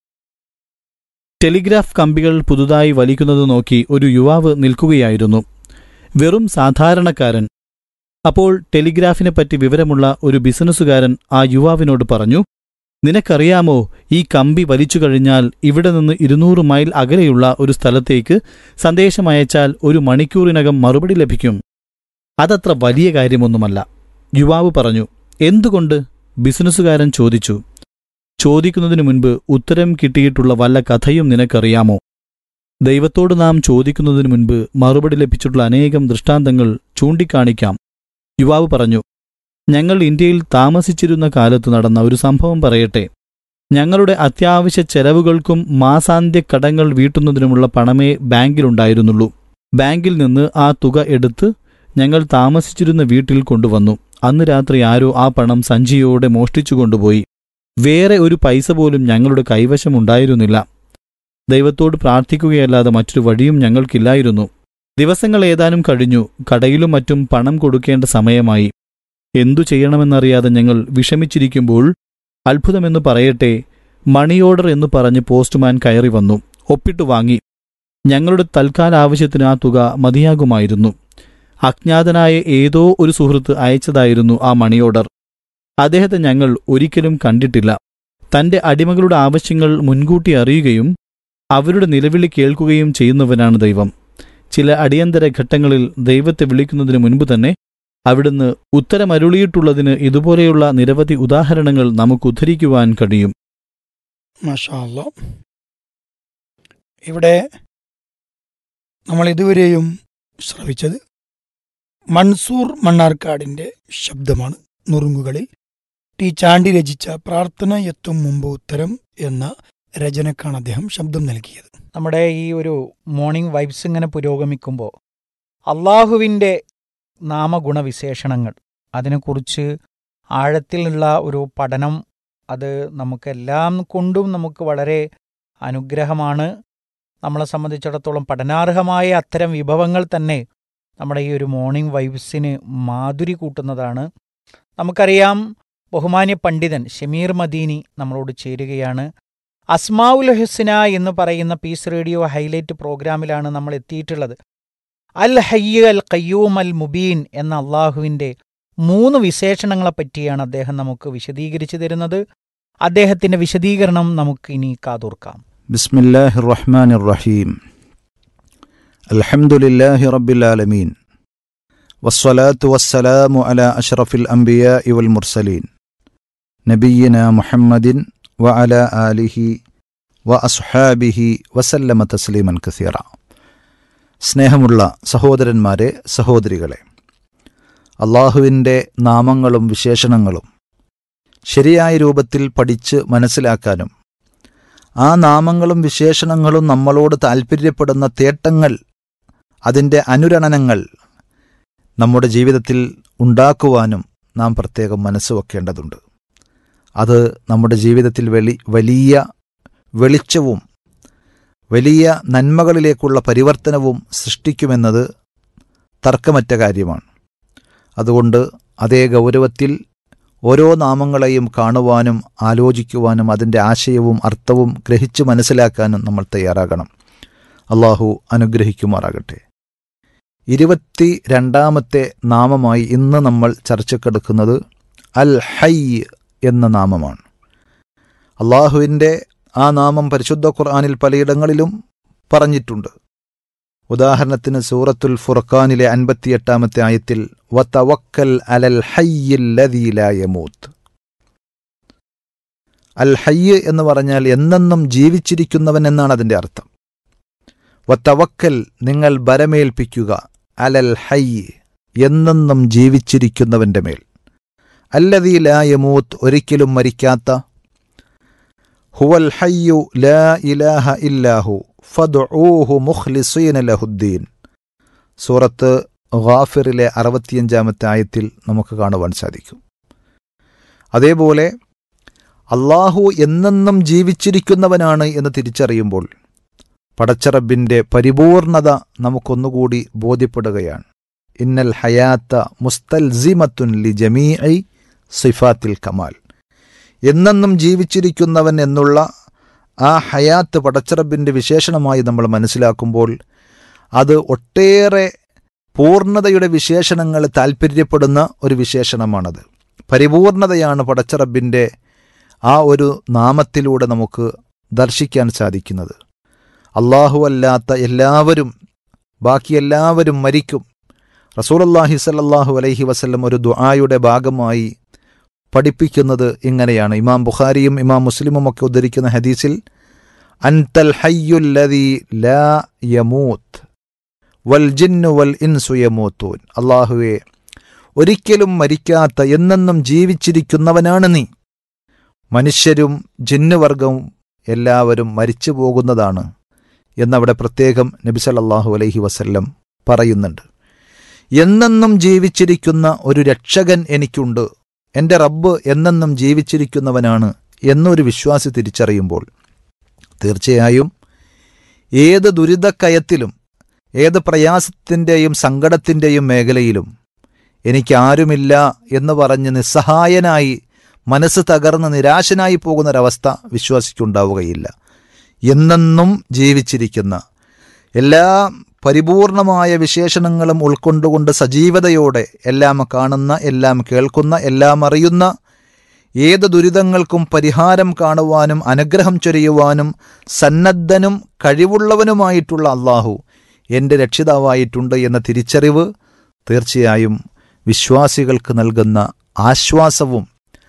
ടെലിഗ്രാഫ് കമ്പികൾ പുതുതായി വലിക്കുന്നത് നോക്കി ഒരു യുവാവ് നിൽക്കുകയായിരുന്നു. വെറും സാധാരണക്കാരൻ. അപ്പോൾ ടെലിഗ്രാഫിനെപ്പറ്റി വിവരമുള്ള ഒരു ബിസിനസ്സുകാരൻ ആ യുവാവിനോട് പറഞ്ഞു, നിനക്കറിയാമോ, ഈ കമ്പി വലിച്ചു കഴിഞ്ഞാൽ ഇവിടെ നിന്ന് 200 മൈൽ അകലെയുള്ള ഒരു സ്ഥലത്തേക്ക് സന്ദേശമയച്ചാൽ 1 മണിക്കൂറിനകം മറുപടി ലഭിക്കും. അതത്ര വലിയ കാര്യമൊന്നുമല്ല. യുവാവ് പറഞ്ഞു. എന്തുകൊണ്ട്? ബിസിനസ്സുകാരൻ ചോദിച്ചു. ചോദിക്കുന്നതിനു മുൻപ് ഉത്തരം കിട്ടിയിട്ടുള്ള വല്ല കഥയും നിനക്കറിയാമോ? ദൈവത്തോട് നാം ചോദിക്കുന്നതിനു മുൻപ് മറുപടി ലഭിച്ചിട്ടുള്ള അനേകം ദൃഷ്ടാന്തങ്ങൾ ചൂണ്ടിക്കാണിക്കാം. യുവാവ് പറഞ്ഞു. ഞങ്ങൾ ഇന്ത്യയിൽ താമസിച്ചിരുന്ന കാലത്ത് നടന്ന ഒരു സംഭവം പറയട്ടെ. ഞങ്ങളുടെ അത്യാവശ്യ ചെലവുകൾക്കും മാസാന്ത്യ കടങ്ങൾ വീട്ടുന്നതിനുമുള്ള പണമേ ബാങ്കിലുണ്ടായിരുന്നുള്ളൂ. ബാങ്കിൽ നിന്ന് ആ തുക എടുത്ത് ഞങ്ങൾ താമസിച്ചിരുന്ന വീട്ടിൽ കൊണ്ടുവന്നു. അന്ന് രാത്രി ആരോ ആ പണം സഞ്ചിയോടെ മോഷ്ടിച്ചു കൊണ്ടുപോയി. വേറെ ഒരു പൈസ പോലും ഞങ്ങളുടെ കൈവശമുണ്ടായിരുന്നില്ല. ദൈവത്തോട് പ്രാർത്ഥിക്കുകയല്ലാതെ മറ്റൊരു വഴിയും ഞങ്ങൾക്കില്ലായിരുന്നു. ദിവസങ്ങൾ ഏതാനും കഴിഞ്ഞു. കടയിലും മറ്റും പണം കൊടുക്കേണ്ട സമയമായി. എന്തു ചെയ്യണമെന്നറിയാതെ ഞങ്ങൾ വിഷമിച്ചിരിക്കുമ്പോൾ, അത്ഭുതമെന്നു പറയട്ടെ, മണി ഓർഡർ എന്നു പറഞ്ഞ് പോസ്റ്റ്മാൻ കയറി വന്നു. ഒപ്പിട്ടു വാങ്ങി. ഞങ്ങളുടെ തൽക്കാല ആവശ്യത്തിന് ആ തുക മതിയാകുമായിരുന്നു. അജ്ഞാതനായ ഏതോ ഒരു സുഹൃത്ത് അയച്ചതായിരുന്നു ആ മണി ഓർഡർ. അദ്ദേഹത്തെ ഞങ്ങൾ ഒരിക്കലും കണ്ടിട്ടില്ല. തന്റെ അടിമകളുടെ ആവശ്യങ്ങൾ മുൻകൂട്ടി അറിയുകയും അവരുടെ നിലവിളി കേൾക്കുകയും ചെയ്യുന്നവനാണ് ദൈവം. ചില അടിയന്തര ഘട്ടങ്ങളിൽ ദൈവത്തെ വിളിക്കുന്നതിന് മുൻപ് തന്നെ അവിടുന്ന് ഉത്തരമരുളിയിട്ടുള്ളതിന് ഇതുപോലെയുള്ള നിരവധി ഉദാഹരണങ്ങൾ നമുക്ക് ഉദ്ധരിക്കുവാൻ കഴിയും. മാഷാ അല്ലാഹ്. ഇവിടെ നമ്മൾ ഇതുവരെയും ശ്രവിച്ചത് മൻസൂർ മണ്ണാർക്കാടിൻ്റെ ശബ്ദമാണ്. നുറുങ്ങുകളിൽ ടി ചാണ്ടി രചിച്ച പ്രാർത്ഥന എത്തും മുമ്പ് ഉത്തരം എന്ന രചനക്കാണ് അദ്ദേഹം ശബ്ദം നൽകിയത്. നമ്മുടെ ഈ ഒരു മോർണിംഗ് വൈബ്സ് ഇങ്ങനെ പുരോഗമിക്കുമ്പോൾ അള്ളാഹുവിൻ്റെ നാമഗുണവിശേഷണങ്ങൾ അതിനെക്കുറിച്ച് ആഴത്തിലുള്ള ഒരു പഠനം, അത് നമുക്കെല്ലാം കൊണ്ടും നമുക്ക് വളരെ അനുഗ്രഹമാണ്. നമ്മളെ സംബന്ധിച്ചിടത്തോളം പഠനാർഹമായ അത്തരം വിഭവങ്ങൾ തന്നെ നമ്മുടെ ഈ ഒരു മോർണിംഗ് വൈബ്സിന് മാധുരി കൂട്ടുന്നതാണ്. നമുക്കറിയാം, ബഹുമാന്യ പണ്ഡിതൻ ഷമീർ മദീനി നമ്മളോട് ചേരുകയാണ്. അസ്മാഉൽ ഹുസ്ന എന്ന് പറയുന്ന പീസ് റേഡിയോ ഹൈലൈറ്റ് പ്രോഗ്രാമിലാണ് നമ്മൾ എത്തിയിട്ടുള്ളത്. അൽ ഹയ്യ് അൽ ഖയ്യൂം അൽ മുബീൻ എന്ന അള്ളാഹുവിൻ്റെ 3 വിശേഷണങ്ങളെപ്പറ്റിയാണ് അദ്ദേഹം നമുക്ക് വിശദീകരിച്ചു തരുന്നത്. അദ്ദേഹത്തിൻ്റെ വിശദീകരണം നമുക്ക് ഇനി കാതോർക്കാം. ബിസ്മില്ലാഹിർ റഹ്മാനിർ റഹീം. അൽഹംദുലില്ലാഹി റബ്ബിൽ ആലമീൻ. വസ്സലാത്തു വസ്സലാമു അലാ അഷ്റഫിൽ അംബിയാഇ വൽ മുർസലീൻ നബിയ്യിനാ മുഹമ്മദിൻ വഅലാ ആലിഹി വഅസ്ഹാബിഹി വസല്ലമ തസ്ലീമൻ കസീറ. സ്നേഹമുള്ള സഹോദരന്മാരെ, സഹോദരികളെ, അള്ളാഹുവിൻ്റെ നാമങ്ങളും വിശേഷണങ്ങളും ശരിയായ രൂപത്തിൽ പഠിച്ച് മനസ്സിലാക്കാനും ആ നാമങ്ങളും വിശേഷണങ്ങളും നമ്മളോട് താൽപ്പര്യപ്പെടുന്ന തേട്ടങ്ങൾ, അതിൻ്റെ അനുരണനങ്ങൾ നമ്മുടെ ജീവിതത്തിൽ ഉണ്ടാക്കുവാനും നാം പ്രത്യേകം മനസ്സ് വെക്കേണ്ടതുണ്ട്. അത് നമ്മുടെ ജീവിതത്തിൽ വലിയ വെളിച്ചവും വലിയ നന്മകളിലേക്കുള്ള പരിവർത്തനവും സൃഷ്ടിക്കുമെന്നത് തർക്കമറ്റ കാര്യമാണ്. അതുകൊണ്ട് അതേ ഗൗരവത്തിൽ ഓരോ നാമങ്ങളെയും കാണുവാനും ആലോചിക്കുവാനും അതിൻ്റെ ആശയവും അർത്ഥവും ഗ്രഹിച്ച് മനസ്സിലാക്കാനും നമ്മൾ തയ്യാറാകണം. അള്ളാഹു അനുഗ്രഹിക്കുമാറാകട്ടെ. 22ാമത്തെ നാമമായി ഇന്ന് നമ്മൾ ചർച്ചക്കെടുക്കുന്നത് അൽ ഹയ്യ് എന്ന നാമമാണ്. അള്ളാഹുവിൻ്റെ ആ നാമം പരിശുദ്ധ ഖുർആനിൽ പലയിടങ്ങളിലും പറഞ്ഞിട്ടുണ്ട്. ഉദാഹരണത്തിന് സൂറത്തുൽ ഫുർഖാനിലെ 58ാമത്തെ ആയത്തിൽ വതവക്കൽ അലൽ ഹയ്യിൽ ലദീ ലാ യമൂത്ത്. അൽ ഹയ്യ് എന്ന് പറഞ്ഞാൽ എന്നെന്നും ജീവിച്ചിരിക്കുന്നവൻ എന്നാണ് അതിൻ്റെ അർത്ഥം. വതവക്കൽ, നിങ്ങൾ ബരമേൽപ്പിക്കുക, അലൽ ഹയ്യ്, എന്നെന്നും ജീവിച്ചിരിക്കുന്നവൻ്റെ മേൽ, അല്ലദീ ലാ യമൂത്ത്, ഒരിക്കലും മരിക്കാത്ത, ഹുവൽ ഹയ്യു ലാ ഇലാഹ ഇല്ലാഹു ഫദ്ഉഹു മുഖ്ലിസീന ലഹുദ്ദീൻ. സൂറത്ത് ഗാഫിറിലെ 65ാമത്തെ ആയത്തിൽ നമുക്ക് കാണുവാൻ സാധിക്കും. അതേപോലെ അള്ളാഹു എന്നെന്നും ജീവിച്ചിരിക്കുന്നവനാണ് എന്ന് തിരിച്ചറിയുമ്പോൾ പടച്ചറബിൻ്റെ പരിപൂർണത നമുക്കൊന്നുകൂടി ബോധ്യപ്പെടുകയാണ്. ഇന്നൽ ഹയാത്ത മുസ്തൽസിമത്തുൻ ലി ജമീഇ സിഫാത്തിൽ കമാൽ. എന്നെന്നും ജീവിച്ചിരിക്കുന്നവൻ എന്നുള്ള ആ ഹയാത്ത് പടച്ചറബിൻ്റെ വിശേഷണമായി നമ്മൾ മനസ്സിലാക്കുമ്പോൾ അത് ഒട്ടേറെ പൂർണ്ണതയുടെ വിശേഷണങ്ങൾ താൽപ്പര്യപ്പെടുന്ന ഒരു വിശേഷണമാണത്. പരിപൂർണതയാണ് പടച്ചറബിൻ്റെ ആ ഒരു നാമത്തിലൂടെ നമുക്ക് ദർശിക്കാൻ സാധിക്കുന്നത്. അല്ലാഹു അല്ലാത്ത എല്ലാവരും, ബാക്കി എല്ലാവരും മരിക്കും. റസൂലുള്ളാഹി സ്വല്ലല്ലാഹു അലൈഹി വസല്ലം ഒരു ദുആയുടെ ഭാഗമായി പഠിപ്പിക്കുന്നത് ഇങ്ങനെയാണ്. ഇമാം ബുഖാരിയും ഇമാം മുസ്ലിമും ഒക്കെ ഉദ്ധരിക്കുന്ന ഹദീസിൽ അൻതൽ ഹയ്യുൽ ലദീ ലാ യമൂത്ത് വൽ ജിന്നു വൽ ഇൻസു യമൂത്തൂൻ. അല്ലാഹുവേ, ഒരിക്കലും മരിക്കാത്ത എന്നെന്നും ജീവിച്ചിരിക്കുന്നവനാണ് നീ. മനുഷ്യരും ജിന്നുവർഗവും എല്ലാവരും മരിച്ചു പോകുന്നതാണ് എന്നവിടെ പ്രത്യേകം നബി സല്ലല്ലാഹു അലൈഹി വസല്ലം പറയുന്നുണ്ട്. എന്നെന്നും ജീവിച്ചിരിക്കുന്ന ഒരു രക്ഷകൻ എനിക്കുണ്ട്, എൻ്റെ റബ്ബ് എന്നെന്നും ജീവിച്ചിരിക്കുന്നവനാണ് എന്നൊരു വിശ്വാസി തിരിച്ചറിയുമ്പോൾ തീർച്ചയായും ഏത് ദുരിതക്കയത്തിലും ഏത് പ്രയാസത്തിൻ്റെയും സങ്കടത്തിൻ്റെയും മേഖലയിലും എനിക്കാരുമില്ല എന്ന് പറഞ്ഞ് നിസ്സഹായനായി മനസ്സ് തകർന്ന് നിരാശനായി പോകുന്നൊരവസ്ഥ വിശ്വാസിക്കുണ്ടാവുകയില്ല. എന്നെന്നും ജീവിച്ചിരിക്കുന്ന, എല്ലാ പരിപൂർണമായ വിശേഷണങ്ങളും ഉൾക്കൊണ്ടുകൊണ്ട് സജീവതയോടെ എല്ലാം കാണുന്ന, എല്ലാം കേൾക്കുന്ന, എല്ലാം അറിയുന്ന, ഏത് ദുരിതങ്ങൾക്കും പരിഹാരം കാണുവാനും അനുഗ്രഹം ചൊരിയുവാനും സന്നദ്ധനും കഴിവുള്ളവനുമായിട്ടുള്ള അള്ളാഹു എൻ്റെ രക്ഷിതാവായിട്ടുണ്ട് എന്ന തിരിച്ചറിവ് തീർച്ചയായും വിശ്വാസികൾക്ക് നൽകുന്ന ആശ്വാസവും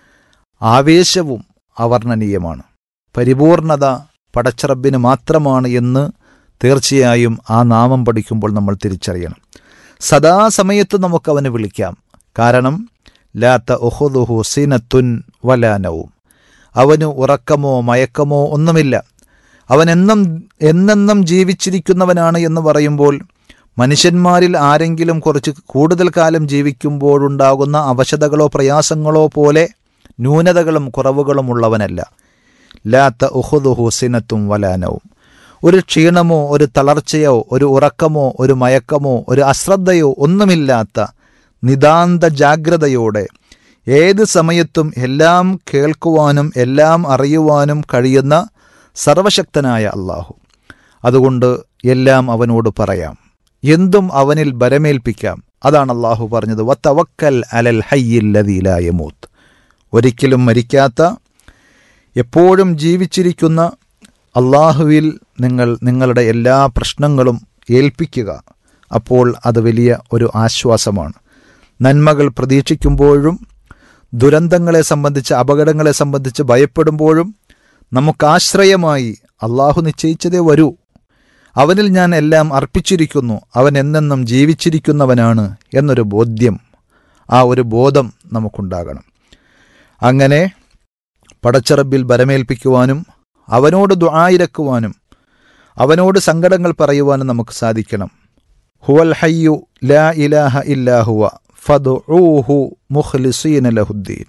ആവേശവും അവർണ്ണനീയമാണ്. പരിപൂർണത പടച്ചറബിന് മാത്രമാണ് എന്ന് തീർച്ചയായും ആ നാമം പഠിക്കുമ്പോൾ നമ്മൾ തിരിച്ചറിയണം. സദാസമയത്ത് നമുക്കവനെ വിളിക്കാം. കാരണം ലാ തഅഖുദുഹു സിനത്തുൻ വലാ നൗം. അവന് ഉറക്കമോ മയക്കമോ ഒന്നുമില്ല. അവൻ എന്നെന്നും ജീവിച്ചിരിക്കുന്നവനാണ് എന്ന് പറയുമ്പോൾ മനുഷ്യന്മാരിൽ ആരെങ്കിലും കുറച്ച് കൂടുതൽ കാലം ജീവിക്കുമ്പോഴുണ്ടാകുന്ന അവശതകളോ പ്രയാസങ്ങളോ പോലെ ന്യൂനതകളും കുറവുകളും ഉള്ളവനല്ല. ലാ തഅഖുദുഹു സിനത്തുൻ വലാ നൗം. ഒരു ക്ഷീണമോ ഒരു തളർച്ചയോ ഒരു ഉറക്കമോ ഒരു മയക്കമോ ഒരു അശ്രദ്ധയോ ഒന്നുമില്ലാത്ത നിതാന്ത ജാഗ്രതയോടെ ഏത് സമയത്തും എല്ലാം കേൾക്കുവാനും എല്ലാം അറിയുവാനും കഴിയുന്ന സർവശക്തനായ അള്ളാഹു. അതുകൊണ്ട് എല്ലാം അവനോട് പറയാം, എന്തും അവനിൽ ബരമേൽപ്പിക്കാം. അതാണ് അള്ളാഹു പറഞ്ഞത് വതവക്കൽ അലൽ ഹയ്യിൽ ലദീ ലാ യമൂത്ത്. ഒരിക്കലും മരിക്കാത്ത, എപ്പോഴും ജീവിച്ചിരിക്കുന്ന അള്ളാഹുവിൽ നിങ്ങളുടെ എല്ലാ പ്രശ്നങ്ങളും ഏൽപ്പിക്കുക. അപ്പോൾ അത് വലിയ ഒരു ആശ്വാസമാണ്. നന്മകൾ പ്രതീക്ഷിക്കുമ്പോഴും ദുരന്തങ്ങളെ സംബന്ധിച്ച് അപകടങ്ങളെ സംബന്ധിച്ച് ഭയപ്പെടുമ്പോഴും നമുക്കാശ്രയമായി അള്ളാഹു നിശ്ചയിച്ചതേ വരൂ, അവനിൽ ഞാൻ എല്ലാം അർപ്പിച്ചിരിക്കുന്നു, അവൻ എന്നെന്നും ജീവിച്ചിരിക്കുന്നവനാണ് എന്നൊരു ബോധ്യം ആ ഒരു ബോധം നമുക്കുണ്ടാകണം. അങ്ങനെ പടച്ചറബിൽ ബരമേൽപ്പിക്കുവാനും അവനോട് ദുആയിരക്കുവാനും അവനോട് സങ്കടങ്ങൾ പറയുവാനും നമുക്ക് സാധിക്കണം. ഹുവൽ ഹയ്യു ലാ ഇലാഹ ഇല്ലാ ഹുവ ഫദ്ഉഹു മുഖ്ലിസീന ലഹുദ്ദീൻ.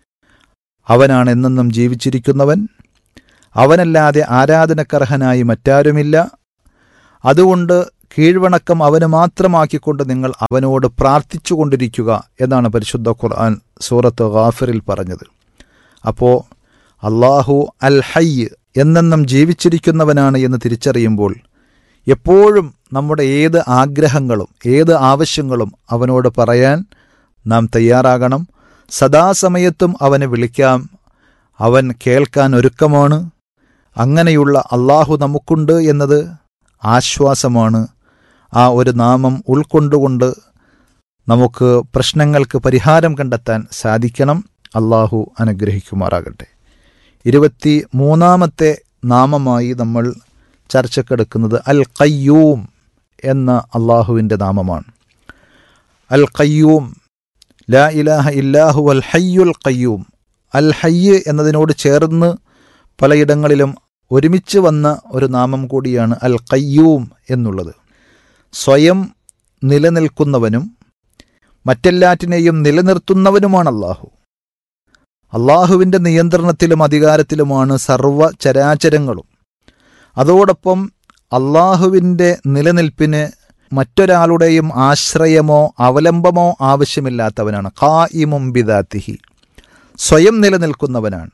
അവനാണ് എന്നെന്നും ജീവിച്ചിരിക്കുന്നവൻ, അവനല്ലാതെ ആരാധനക്കർഹനായി മറ്റാരുമില്ല. അതുകൊണ്ട് കീഴ്വണക്കം അവന് മാത്രമാക്കിക്കൊണ്ട് നിങ്ങൾ അവനോട് പ്രാർത്ഥിച്ചുകൊണ്ടിരിക്കുക എന്നാണ് പരിശുദ്ധ ഖുർആൻ സൂറത്ത് ഗാഫിറിൽ പറഞ്ഞത്. അപ്പോൾ അള്ളാഹു അൽ ഹയ്യ് എന്നെന്നും ജീവിച്ചിരിക്കുന്നവനാണ് എന്ന് തിരിച്ചറിയുമ്പോൾ എപ്പോഴും നമ്മുടെ ഏത് ആഗ്രഹങ്ങളും ഏത് ആവശ്യങ്ങളും അവനോട് പറയാൻ നാം തയ്യാറാകണം. സദാസമയത്തും അവനെ വിളിക്കാം, അവൻ കേൾക്കാൻ ഒരുക്കമാണ്. അങ്ങനെയുള്ള അള്ളാഹു നമുക്കുണ്ട് എന്നത് ആശ്വാസമാണ്. ആ ഒരു നാമം ഉൾക്കൊണ്ടുകൊണ്ട് നമുക്ക് പ്രശ്നങ്ങൾക്ക് പരിഹാരം കണ്ടെത്താൻ സാധിക്കണം. അള്ളാഹു അനുഗ്രഹിക്കുമാറാകട്ടെ. 23-ാമത്തെ നാമമായി നമ്മൾ ചർച്ചക്കെടുക്കുന്നത് അൽ ഖയ്യൂം എന്ന അള്ളാഹുവിൻ്റെ നാമമാണ്. അൽ ഖയ്യൂം ലാ ഇലാഹ ഇല്ലാഹു അൽ ഹയ്യുൽ ഖയ്യൂം. അൽ ഹയ്യ് എന്നതിനോട് ചേർന്ന് പലയിടങ്ങളിലും ഒരുമിച്ച് വന്ന ഒരു നാമം കൂടിയാണ് അൽ ഖയ്യൂം എന്നുള്ളത്. സ്വയം നിലനിൽക്കുന്നവനും മറ്റെല്ലാറ്റിനെയും നിലനിർത്തുന്നവനുമാണ് അള്ളാഹു. അള്ളാഹുവിൻ്റെ നിയന്ത്രണത്തിലും അധികാരത്തിലുമാണ് സർവ്വ ചരാചരങ്ങളും. അതോടൊപ്പം അള്ളാഹുവിൻ്റെ നിലനിൽപ്പിന് മറ്റൊരാളുടെയും ആശ്രയമോ അവലംബമോ ആവശ്യമില്ലാത്തവനാണ്. ഖായിമും ബിദാത്തിഹി, സ്വയം നിലനിൽക്കുന്നവനാണ്.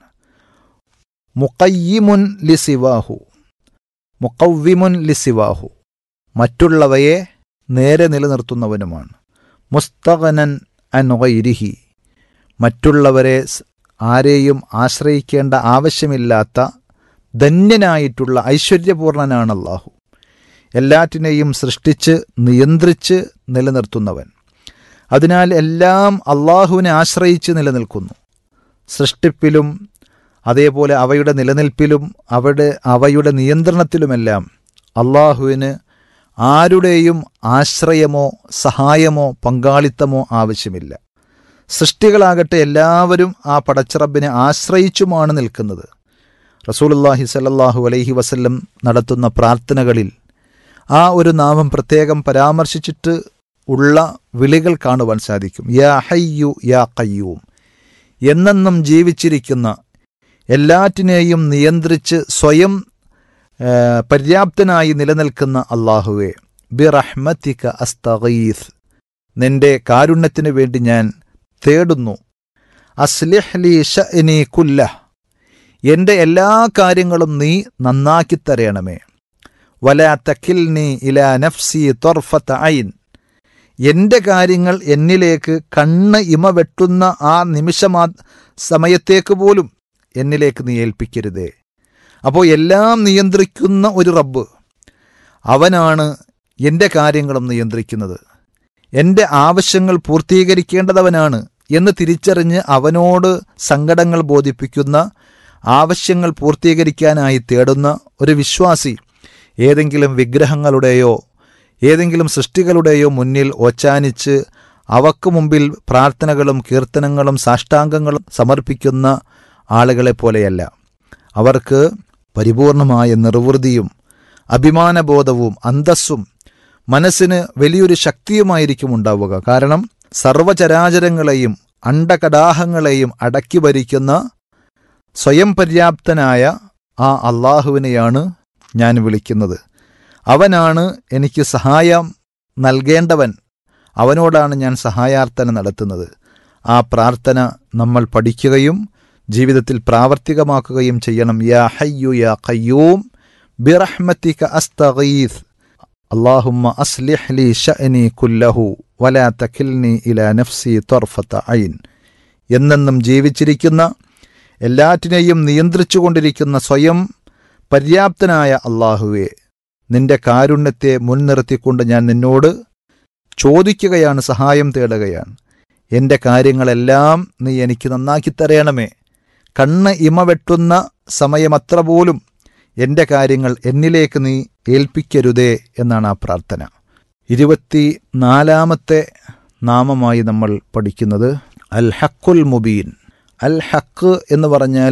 മുഖയ്യിമുൻ ലിസിവാഹു, മുഖവ്വിമുൻ ലിസിവാഹു, മറ്റുള്ളവയെ നേരെ നിലനിർത്തുന്നവനുമാണ്. മുസ്തഗനൻ അൻ ഗൈരിഹി, മറ്റുള്ളവരെ ആരെയും ആശ്രയിക്കേണ്ട ആവശ്യമില്ലാത്ത ധന്യനായിട്ടുള്ള ഐശ്വര്യപൂർണനാണ് അല്ലാഹു. എല്ലാറ്റിനെയും സൃഷ്ടിച്ച് നിയന്ത്രിച്ച് നിലനിർത്തുന്നവൻ. അതിനാൽ എല്ലാം അള്ളാഹുവിനെ ആശ്രയിച്ച് നിലനിൽക്കുന്നു. സൃഷ്ടിപ്പിലും അതേപോലെ അവയുടെ നിലനിൽപ്പിലും അവയുടെ നിയന്ത്രണത്തിലുമെല്ലാം അള്ളാഹുവിന് ആരുടെയും ആശ്രയമോ സഹായമോ പങ്കാളിത്തമോ ആവശ്യമില്ല. സൃഷ്ടികളാകട്ടെ എല്ലാവരും ആ പടച്ചറബിനെ ആശ്രയിച്ചുമാണ് നിൽക്കുന്നത്. റസൂലുള്ളാഹി സ്വല്ലല്ലാഹു അലൈഹി വസല്ലം നടത്തുന്ന പ്രാർത്ഥനകളിൽ ആ ഒരു നാമം പ്രത്യേകം പരാമർശിച്ചിട്ട് ഉള്ള വിളികൾ കാണുവാൻ സാധിക്കും. യാ ഹയ്യു യാ ഖയ്യൂം, എന്നെന്നും ജീവിച്ചിരിക്കുന്ന എല്ലാറ്റിനെയും നിയന്ത്രിച്ച് സ്വയം പര്യാപ്തനായി നിലനിൽക്കുന്ന അള്ളാഹുവേ, ബിറഹ്മതിക അസ്തഗീസ്, നിന്റെ കാരുണ്യത്തിന് വേണ്ടി ഞാൻ തേടുന്നു. അസ്ലിഹ് ലി ശഅനി കുല്ലഹ്, എൻ്റെ എല്ലാ കാര്യങ്ങളും നീ നന്നാക്കിത്തരയണമേ. വലാ തകിൽനി ഇലാ നഫ്സി ത്വർഫത ഐൻ, എൻ്റെ കാര്യങ്ങൾ എന്നിലേക്ക് കണ്ണ് ഇമ വെട്ടുന്ന ആ സമയത്തേക്ക് പോലും എന്നിലേക്ക് നീ ഏൽപ്പിക്കരുതേ. അപ്പോൾ എല്ലാം നിയന്ത്രിക്കുന്ന ഒരു റബ്ബ്, അവനാണ് എൻ്റെ കാര്യങ്ങളും നിയന്ത്രിക്കുന്നത്. എൻ്റെ ആവശ്യങ്ങൾ പൂർത്തീകരിക്കേണ്ടതവനാണ് എന്ന് തിരിച്ചറിഞ്ഞ് അവനോട് സങ്കടങ്ങൾ ബോധിപ്പിക്കുന്ന, ആവശ്യങ്ങൾ പൂർത്തീകരിക്കാനായി തേടുന്ന ഒരു വിശ്വാസി ഏതെങ്കിലും വിഗ്രഹങ്ങളുടെയോ ഏതെങ്കിലും സൃഷ്ടികളുടെയോ മുന്നിൽ ഓച്ചാനിച്ച് അവക്ക് മുമ്പിൽ പ്രാർത്ഥനകളും കീർത്തനങ്ങളും സാഷ്ടാംഗങ്ങളും സമർപ്പിക്കുന്ന ആളുകളെ പോലെയല്ല. അവർക്ക് പരിപൂർണമായ നിർവൃതിയും അഭിമാനബോധവും അന്തസ്സും മനസ്സിന് വലിയൊരു ശക്തിയുമായിരിക്കും ഉണ്ടാവുക. കാരണം സർവചരാചരങ്ങളെയും അണ്ടകടാഹങ്ങളെയും അടക്കി ഭരിക്കുന്ന സ്വയം പര്യാപ്തനായ ആ അള്ളാഹുവിനെയാണ് ഞാൻ വിളിക്കുന്നത്. അവനാണ് എനിക്ക് സഹായം നൽകേണ്ടവൻ, അവനോടാണ് ഞാൻ സഹായാർത്ഥന നടത്തുന്നത്. ആ പ്രാർത്ഥന നമ്മൾ പഠിക്കുകയും ജീവിതത്തിൽ പ്രാവർത്തികമാക്കുകയും ചെയ്യണം. യാ ഹയ്യു യാ ഖയ്യൂം ബിറഹ്മതിക അസ്തഗീസ് അല്ലാഹുമ്മ അസ്ലിഹ് ലി ശഅനി കുല്ലഹു വലാ തകിൽനി ഇലാ നഫ്സി ത്വർഫത ഐൻ. എന്നെന്നും ജീവിച്ചിരിക്കുന്ന എല്ലാറ്റിനെയും നിയന്ത്രിച്ചുകൊണ്ടിരിക്കുന്ന സ്വയം പര്യാപ്തനായ അള്ളാഹുവെ, നിന്റെ കാരുണ്യത്തെ മുൻനിർത്തിക്കൊണ്ട് ഞാൻ നിന്നോട് ചോദിക്കുകയാണ്, സഹായം തേടുകയാണ്. എൻ്റെ കാര്യങ്ങളെല്ലാം നീ എനിക്ക് നന്നാക്കിത്തരയണമേ. കണ്ണ് ഇമ വെട്ടുന്ന സമയമത്ര പോലും എൻ്റെ കാര്യങ്ങൾ എന്നിലേക്ക് നീ ഏൽപ്പിക്കരുതേ എന്നാണ് ആ പ്രാർത്ഥന. 24-ാമത്തെ നാമമായി നമ്മൾ പഠിക്കുന്നത് അൽ ഹക്കുൽ മുബീൻ. അൽ ഹക്ക് എന്ന് പറഞ്ഞാൽ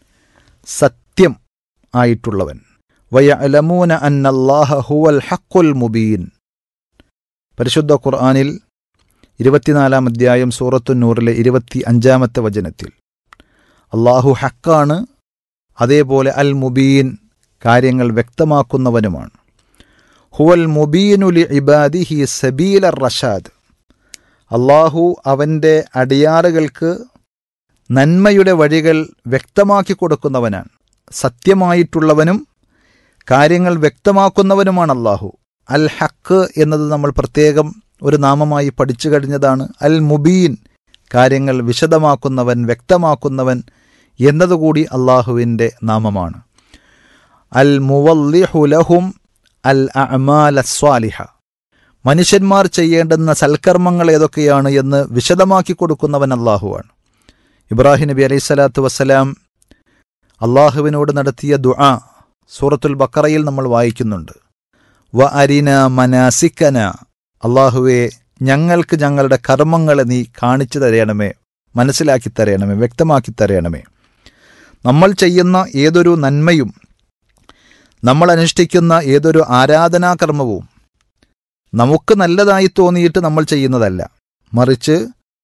സത്യം ആയിട്ടുള്ളവൻ. വയഅലമൂന അന്നല്ലാഹ ഹുവൽ ഹക്കുൽ മുബീൻ. പരിശുദ്ധ ഖുർആനിൽ 24-ാം അധ്യായം സൂറത്തു നൂറിലെ 25-ാമത്തെ വചനത്തിൽ അള്ളാഹു ഹക്കാണ്, അതേപോലെ അൽ മുബീൻ കാര്യങ്ങൾ വ്യക്തമാക്കുന്നവനുമാണ്. ഹുവൽ മുബീനു ലി ഇബാദിഹി സബീല റഷാദ്. അള്ളാഹു അവൻ്റെ അടിയാറുകൾക്ക് നന്മയുടെ വഴികൾ വ്യക്തമാക്കി കൊടുക്കുന്നവനാണ്. സത്യമായിട്ടുള്ളവനും കാര്യങ്ങൾ വ്യക്തമാക്കുന്നവനുമാണ് അള്ളാഹു. അൽ ഹക്ക് എന്നത് നമ്മൾ പ്രത്യേകം ഒരു നാമമായി പഠിച്ചു കഴിഞ്ഞതാണ്. അൽ മുബീൻ കാര്യങ്ങൾ വിശദമാക്കുന്നവൻ, വ്യക്തമാക്കുന്നവൻ എന്നതുകൂടി അള്ളാഹുവിൻ്റെ നാമമാണ്. അൽ മുവല്ലിഹു ലഹും അൽ അഅമാല സ്വാലിഹ. മനുഷ്യന്മാർ ചെയ്യേണ്ടുന്ന സൽക്കർമ്മങ്ങൾ ഏതൊക്കെയാണ് എന്ന് വിശദമാക്കി കൊടുക്കുന്നവൻ അള്ളാഹുവാണ്. ഇബ്രാഹിം നബി അലൈഹിസ്സലാത്തു വസ്സലാം അള്ളാഹുവിനോട് നടത്തിയ ദുആ സൂറത്തുൽ ബഖറയിൽ നമ്മൾ വായിക്കുന്നുണ്ട്. വ അരിന മനാസിക്കന. അള്ളാഹുവെ, ഞങ്ങൾക്ക് ഞങ്ങളുടെ കർമ്മങ്ങളെ നീ കാണിച്ചു തരയണമേ, മനസ്സിലാക്കി തരയണമേ, വ്യക്തമാക്കി തരയണമേ. നമ്മൾ ചെയ്യുന്ന ഏതൊരു നന്മയും നമ്മൾ അനുഷ്ഠിക്കുന്ന ഏതൊരു ആരാധനാകർമ്മവും നമുക്ക് നല്ലതായി തോന്നിയിട്ട് നമ്മൾ ചെയ്യുന്നതല്ല, മറിച്ച്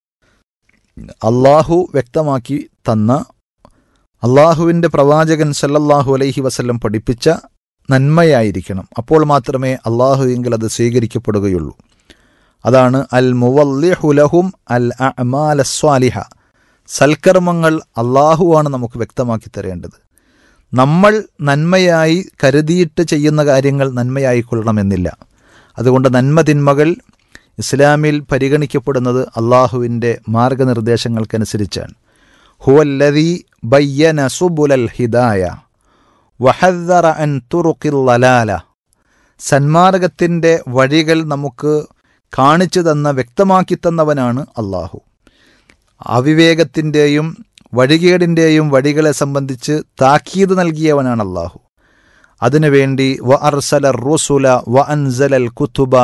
അള്ളാഹു വ്യക്തമാക്കി തന്ന, അള്ളാഹുവിൻ്റെ പ്രവാചകൻ സല്ലല്ലാഹു അലൈഹി വസല്ലം പഠിപ്പിച്ച നന്മയായിരിക്കണം. അപ്പോൾ മാത്രമേ അള്ളാഹുവെങ്കിൽ അത് സ്വീകരിക്കപ്പെടുകയുള്ളൂ. അതാണ് അൽ മുവല്ലിഹു ലഹും അൽ അഅമാല സ്വാലിഹ. സൽക്കർമ്മങ്ങൾ അള്ളാഹുവാണ് നമുക്ക് വ്യക്തമാക്കി തരേണ്ടത്. നമ്മൾ നന്മയായി കരുതിയിട്ട് ചെയ്യുന്ന കാര്യങ്ങൾ നന്മയായിക്കൊള്ളണമെന്നില്ല. അതുകൊണ്ട് നന്മ തിന്മകൾ ഇസ്ലാമിൽ പരിഗണിക്കപ്പെടുന്നത് അള്ളാഹുവിൻ്റെ മാർഗനിർദ്ദേശങ്ങൾക്കനുസരിച്ചാണ്. ഹുവല്ലദീ ബയ്യന സുബുലൽ ഹിദായ വഹദ്ദറ അൻ തുറുഖിൽ ലലാല. സന്മാർഗത്തിൻ്റെ വഴികൾ നമുക്ക് കാണിച്ചു തന്ന, വ്യക്തമാക്കി തന്നവനാണ് അള്ളാഹു. അവിവേകത്തിൻ്റെയും വഴികേടിൻ്റെയും വഴികളെ സംബന്ധിച്ച് താക്കീത് നൽകിയവനാണ് അള്ളാഹു. അതിനുവേണ്ടി വ അർസല റുസുല വ അൻസലൽ കുതുബ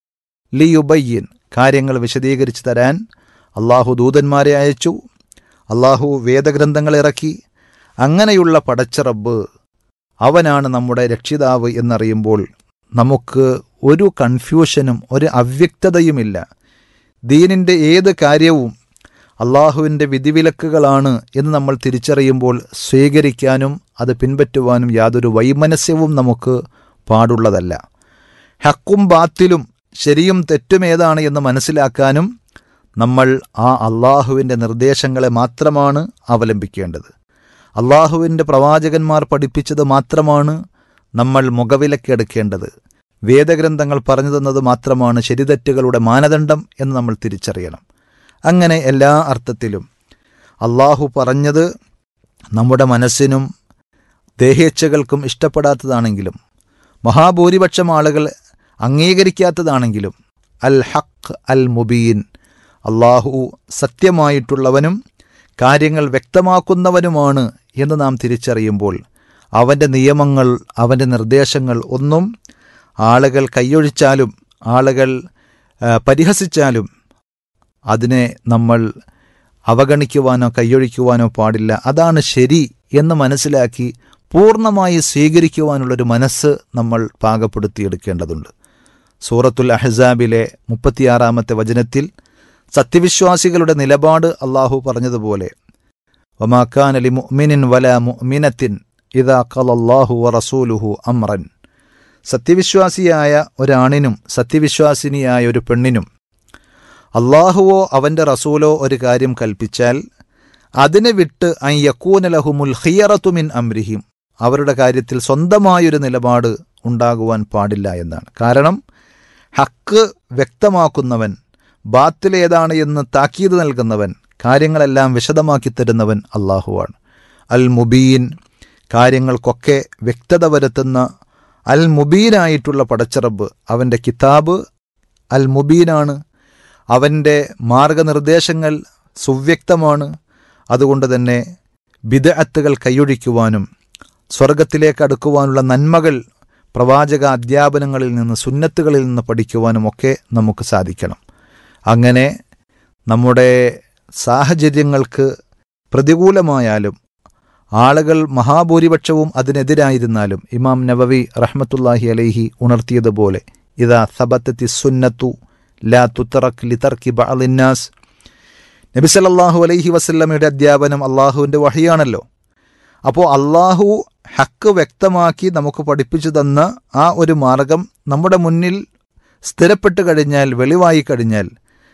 ലിയുബയ്യിൻ. കാര്യങ്ങൾ വിശദീകരിച്ചു തരാൻ അള്ളാഹു ദൂതന്മാരെ അയച്ചു, അള്ളാഹു വേദഗ്രന്ഥങ്ങൾ ഇറക്കി. അങ്ങനെയുള്ള പടച്ച റബ്ബ് അവനാണ് നമ്മുടെ രക്ഷിതാവ് എന്നറിയുമ്പോൾ നമുക്ക് ഒരു കൺഫ്യൂഷനും ഒരു അവ്യക്തതയുമില്ല. ദീനിൻ്റെ ഏത് കാര്യവും അള്ളാഹുവിൻ്റെ വിധിവിലക്കുകളാണ് എന്ന് നമ്മൾ തിരിച്ചറിയുമ്പോൾ സ്വീകരിക്കാനും അത് പിൻപറ്റുവാനും യാതൊരു വൈമനസ്യവും നമുക്ക് പാടുള്ളതല്ല. ഹക്കും ബാത്തിലും ശരിയും തെറ്റും ഏതാണ് എന്ന് മനസ്സിലാക്കാനും നമ്മൾ ആ അള്ളാഹുവിൻ്റെ നിർദ്ദേശങ്ങളെ മാത്രമാണ് അവലംബിക്കേണ്ടത്. അള്ളാഹുവിൻ്റെ പ്രവാചകന്മാർ പഠിപ്പിച്ചത് മാത്രമാണ് നമ്മൾ മുഖവിലക്കെടുക്കേണ്ടത്. വേദഗ്രന്ഥങ്ങൾ പറഞ്ഞു തന്നത് മാത്രമാണ് ശരിതെറ്റുകളുടെ മാനദണ്ഡം എന്ന് നമ്മൾ തിരിച്ചറിയണം. അങ്ങനെ എല്ലാ അർത്ഥത്തിലും അള്ളാഹു പറഞ്ഞത് നമ്മുടെ മനസ്സിനും ദേഹേച്ഛകൾക്കും ഇഷ്ടപ്പെടാത്തതാണെങ്കിലും മഹാഭൂരിപക്ഷം ആളുകൾ അംഗീകരിക്കാത്തതാണെങ്കിലും അൽ ഹഖ് അൽ മുബീൻ, അള്ളാഹു സത്യമായിട്ടുള്ളവനും കാര്യങ്ങൾ വ്യക്തമാക്കുന്നവനുമാണ് എന്ന് നാം തിരിച്ചറിയുമ്പോൾ അവൻ്റെ നിയമങ്ങൾ, അവൻ്റെ നിർദ്ദേശങ്ങൾ ഒന്നും ആളുകൾ കൈയൊഴിച്ചാലും ആളുകൾ പരിഹസിച്ചാലും അതിനെ നമ്മൾ അവഗണിക്കുവാനോ കൈയൊഴിക്കുവാനോ പാടില്ല. അതാണ് ശരി എന്ന് മനസ്സിലാക്കി പൂർണ്ണമായി സ്വീകരിക്കുവാനുള്ളൊരു മനസ്സ് നമ്മൾ പാകപ്പെടുത്തിയെടുക്കേണ്ടതുണ്ട്. സൂറത്തുൽ അഹ്സാബിലെ 36-ാമത്തെ വചനത്തിൽ സത്യവിശ്വാസികളുടെ നിലപാട് അള്ളാഹു പറഞ്ഞതുപോലെ വമാ കാന ലിമുഅ്മിനിൻ വലാ മുഅ്മിനത്തിൻ ഇദാ ഖലല്ലാഹു വറസൂലുഹു അംറൻ. സത്യവിശ്വാസിയായ ഒരാണിനും സത്യവിശ്വാസിനിയായ ഒരു പെണ്ണിനും അള്ളാഹുവോ അവൻ്റെ റസൂലോ ഒരു കാര്യം കൽപ്പിച്ചാൽ അതിനെ വിട്ട് അൻ യകൂന ലഹുമുൽ ഖിയറതു മിൻ അംരിഹിം, അവരുടെ കാര്യത്തിൽ സ്വന്തമായൊരു നിലപാട് ഉണ്ടാകുവാൻ പാടില്ല എന്നാണ്. കാരണം ഹക്ക് വ്യക്തമാക്കുന്നവൻ, ബാത്തിൽ ഏതാണ് എന്ന് താക്കീത് നൽകുന്നവൻ, കാര്യങ്ങളെല്ലാം വിശദമാക്കി തരുന്നവൻ അള്ളാഹുവാണ്. അൽ മുബീൻ, കാര്യങ്ങൾക്കൊക്കെ വ്യക്തത വരുത്തുന്ന അൽ മുബീനായിട്ടുള്ള പടച്ചറബ്. അവൻ്റെ കിതാബ് അൽ മുബീനാണ്, അവൻ്റെ മാർഗനിർദ്ദേശങ്ങൾ സുവ്യക്തമാണ്. അതുകൊണ്ട് തന്നെ ബിദ്അത്തുകൾ കൈയൊഴിക്കുവാനും സ്വർഗത്തിലേക്ക് അടുക്കുവാനുള്ള നന്മകൾ പ്രവാചക അധ്യാപനങ്ങളിൽ നിന്ന് സുന്നത്തുകളിൽ നിന്ന് പഠിക്കുവാനുമൊക്കെ നമുക്ക് സാധിക്കണം. അങ്ങനെ നമ്മുടെ സാഹചര്യങ്ങൾക്ക് പ്രതികൂലമായാലും ആളുകൾ മഹാഭൂരിപക്ഷവും അതിനെതിരായിരുന്നാലും ഇമാം നവവി റഹ്മത്തുള്ളാഹി അലൈഹി ഉണർത്തിയതുപോലെ ഇദാ സബത്തത്തി സുന്നത്തു ലാ തുതറക് ലിതർക്കി ബഅദിന്നാസ്, നബി സല്ലല്ലാഹു അലൈഹി വസല്ലമയുടെ അധ്യാപനം അള്ളാഹുവിൻ്റെ വഹിയാണല്ലോ. അപ്പോൾ അള്ളാഹു ഹക്ക് വ്യക്തമാക്കി നമുക്ക് പഠിപ്പിച്ചു തന്ന ആ ഒരു മാർഗം നമ്മുടെ മുന്നിൽ സ്ഥിരപ്പെട്ട് കഴിഞ്ഞാൽ, വെളിവായി കഴിഞ്ഞാൽ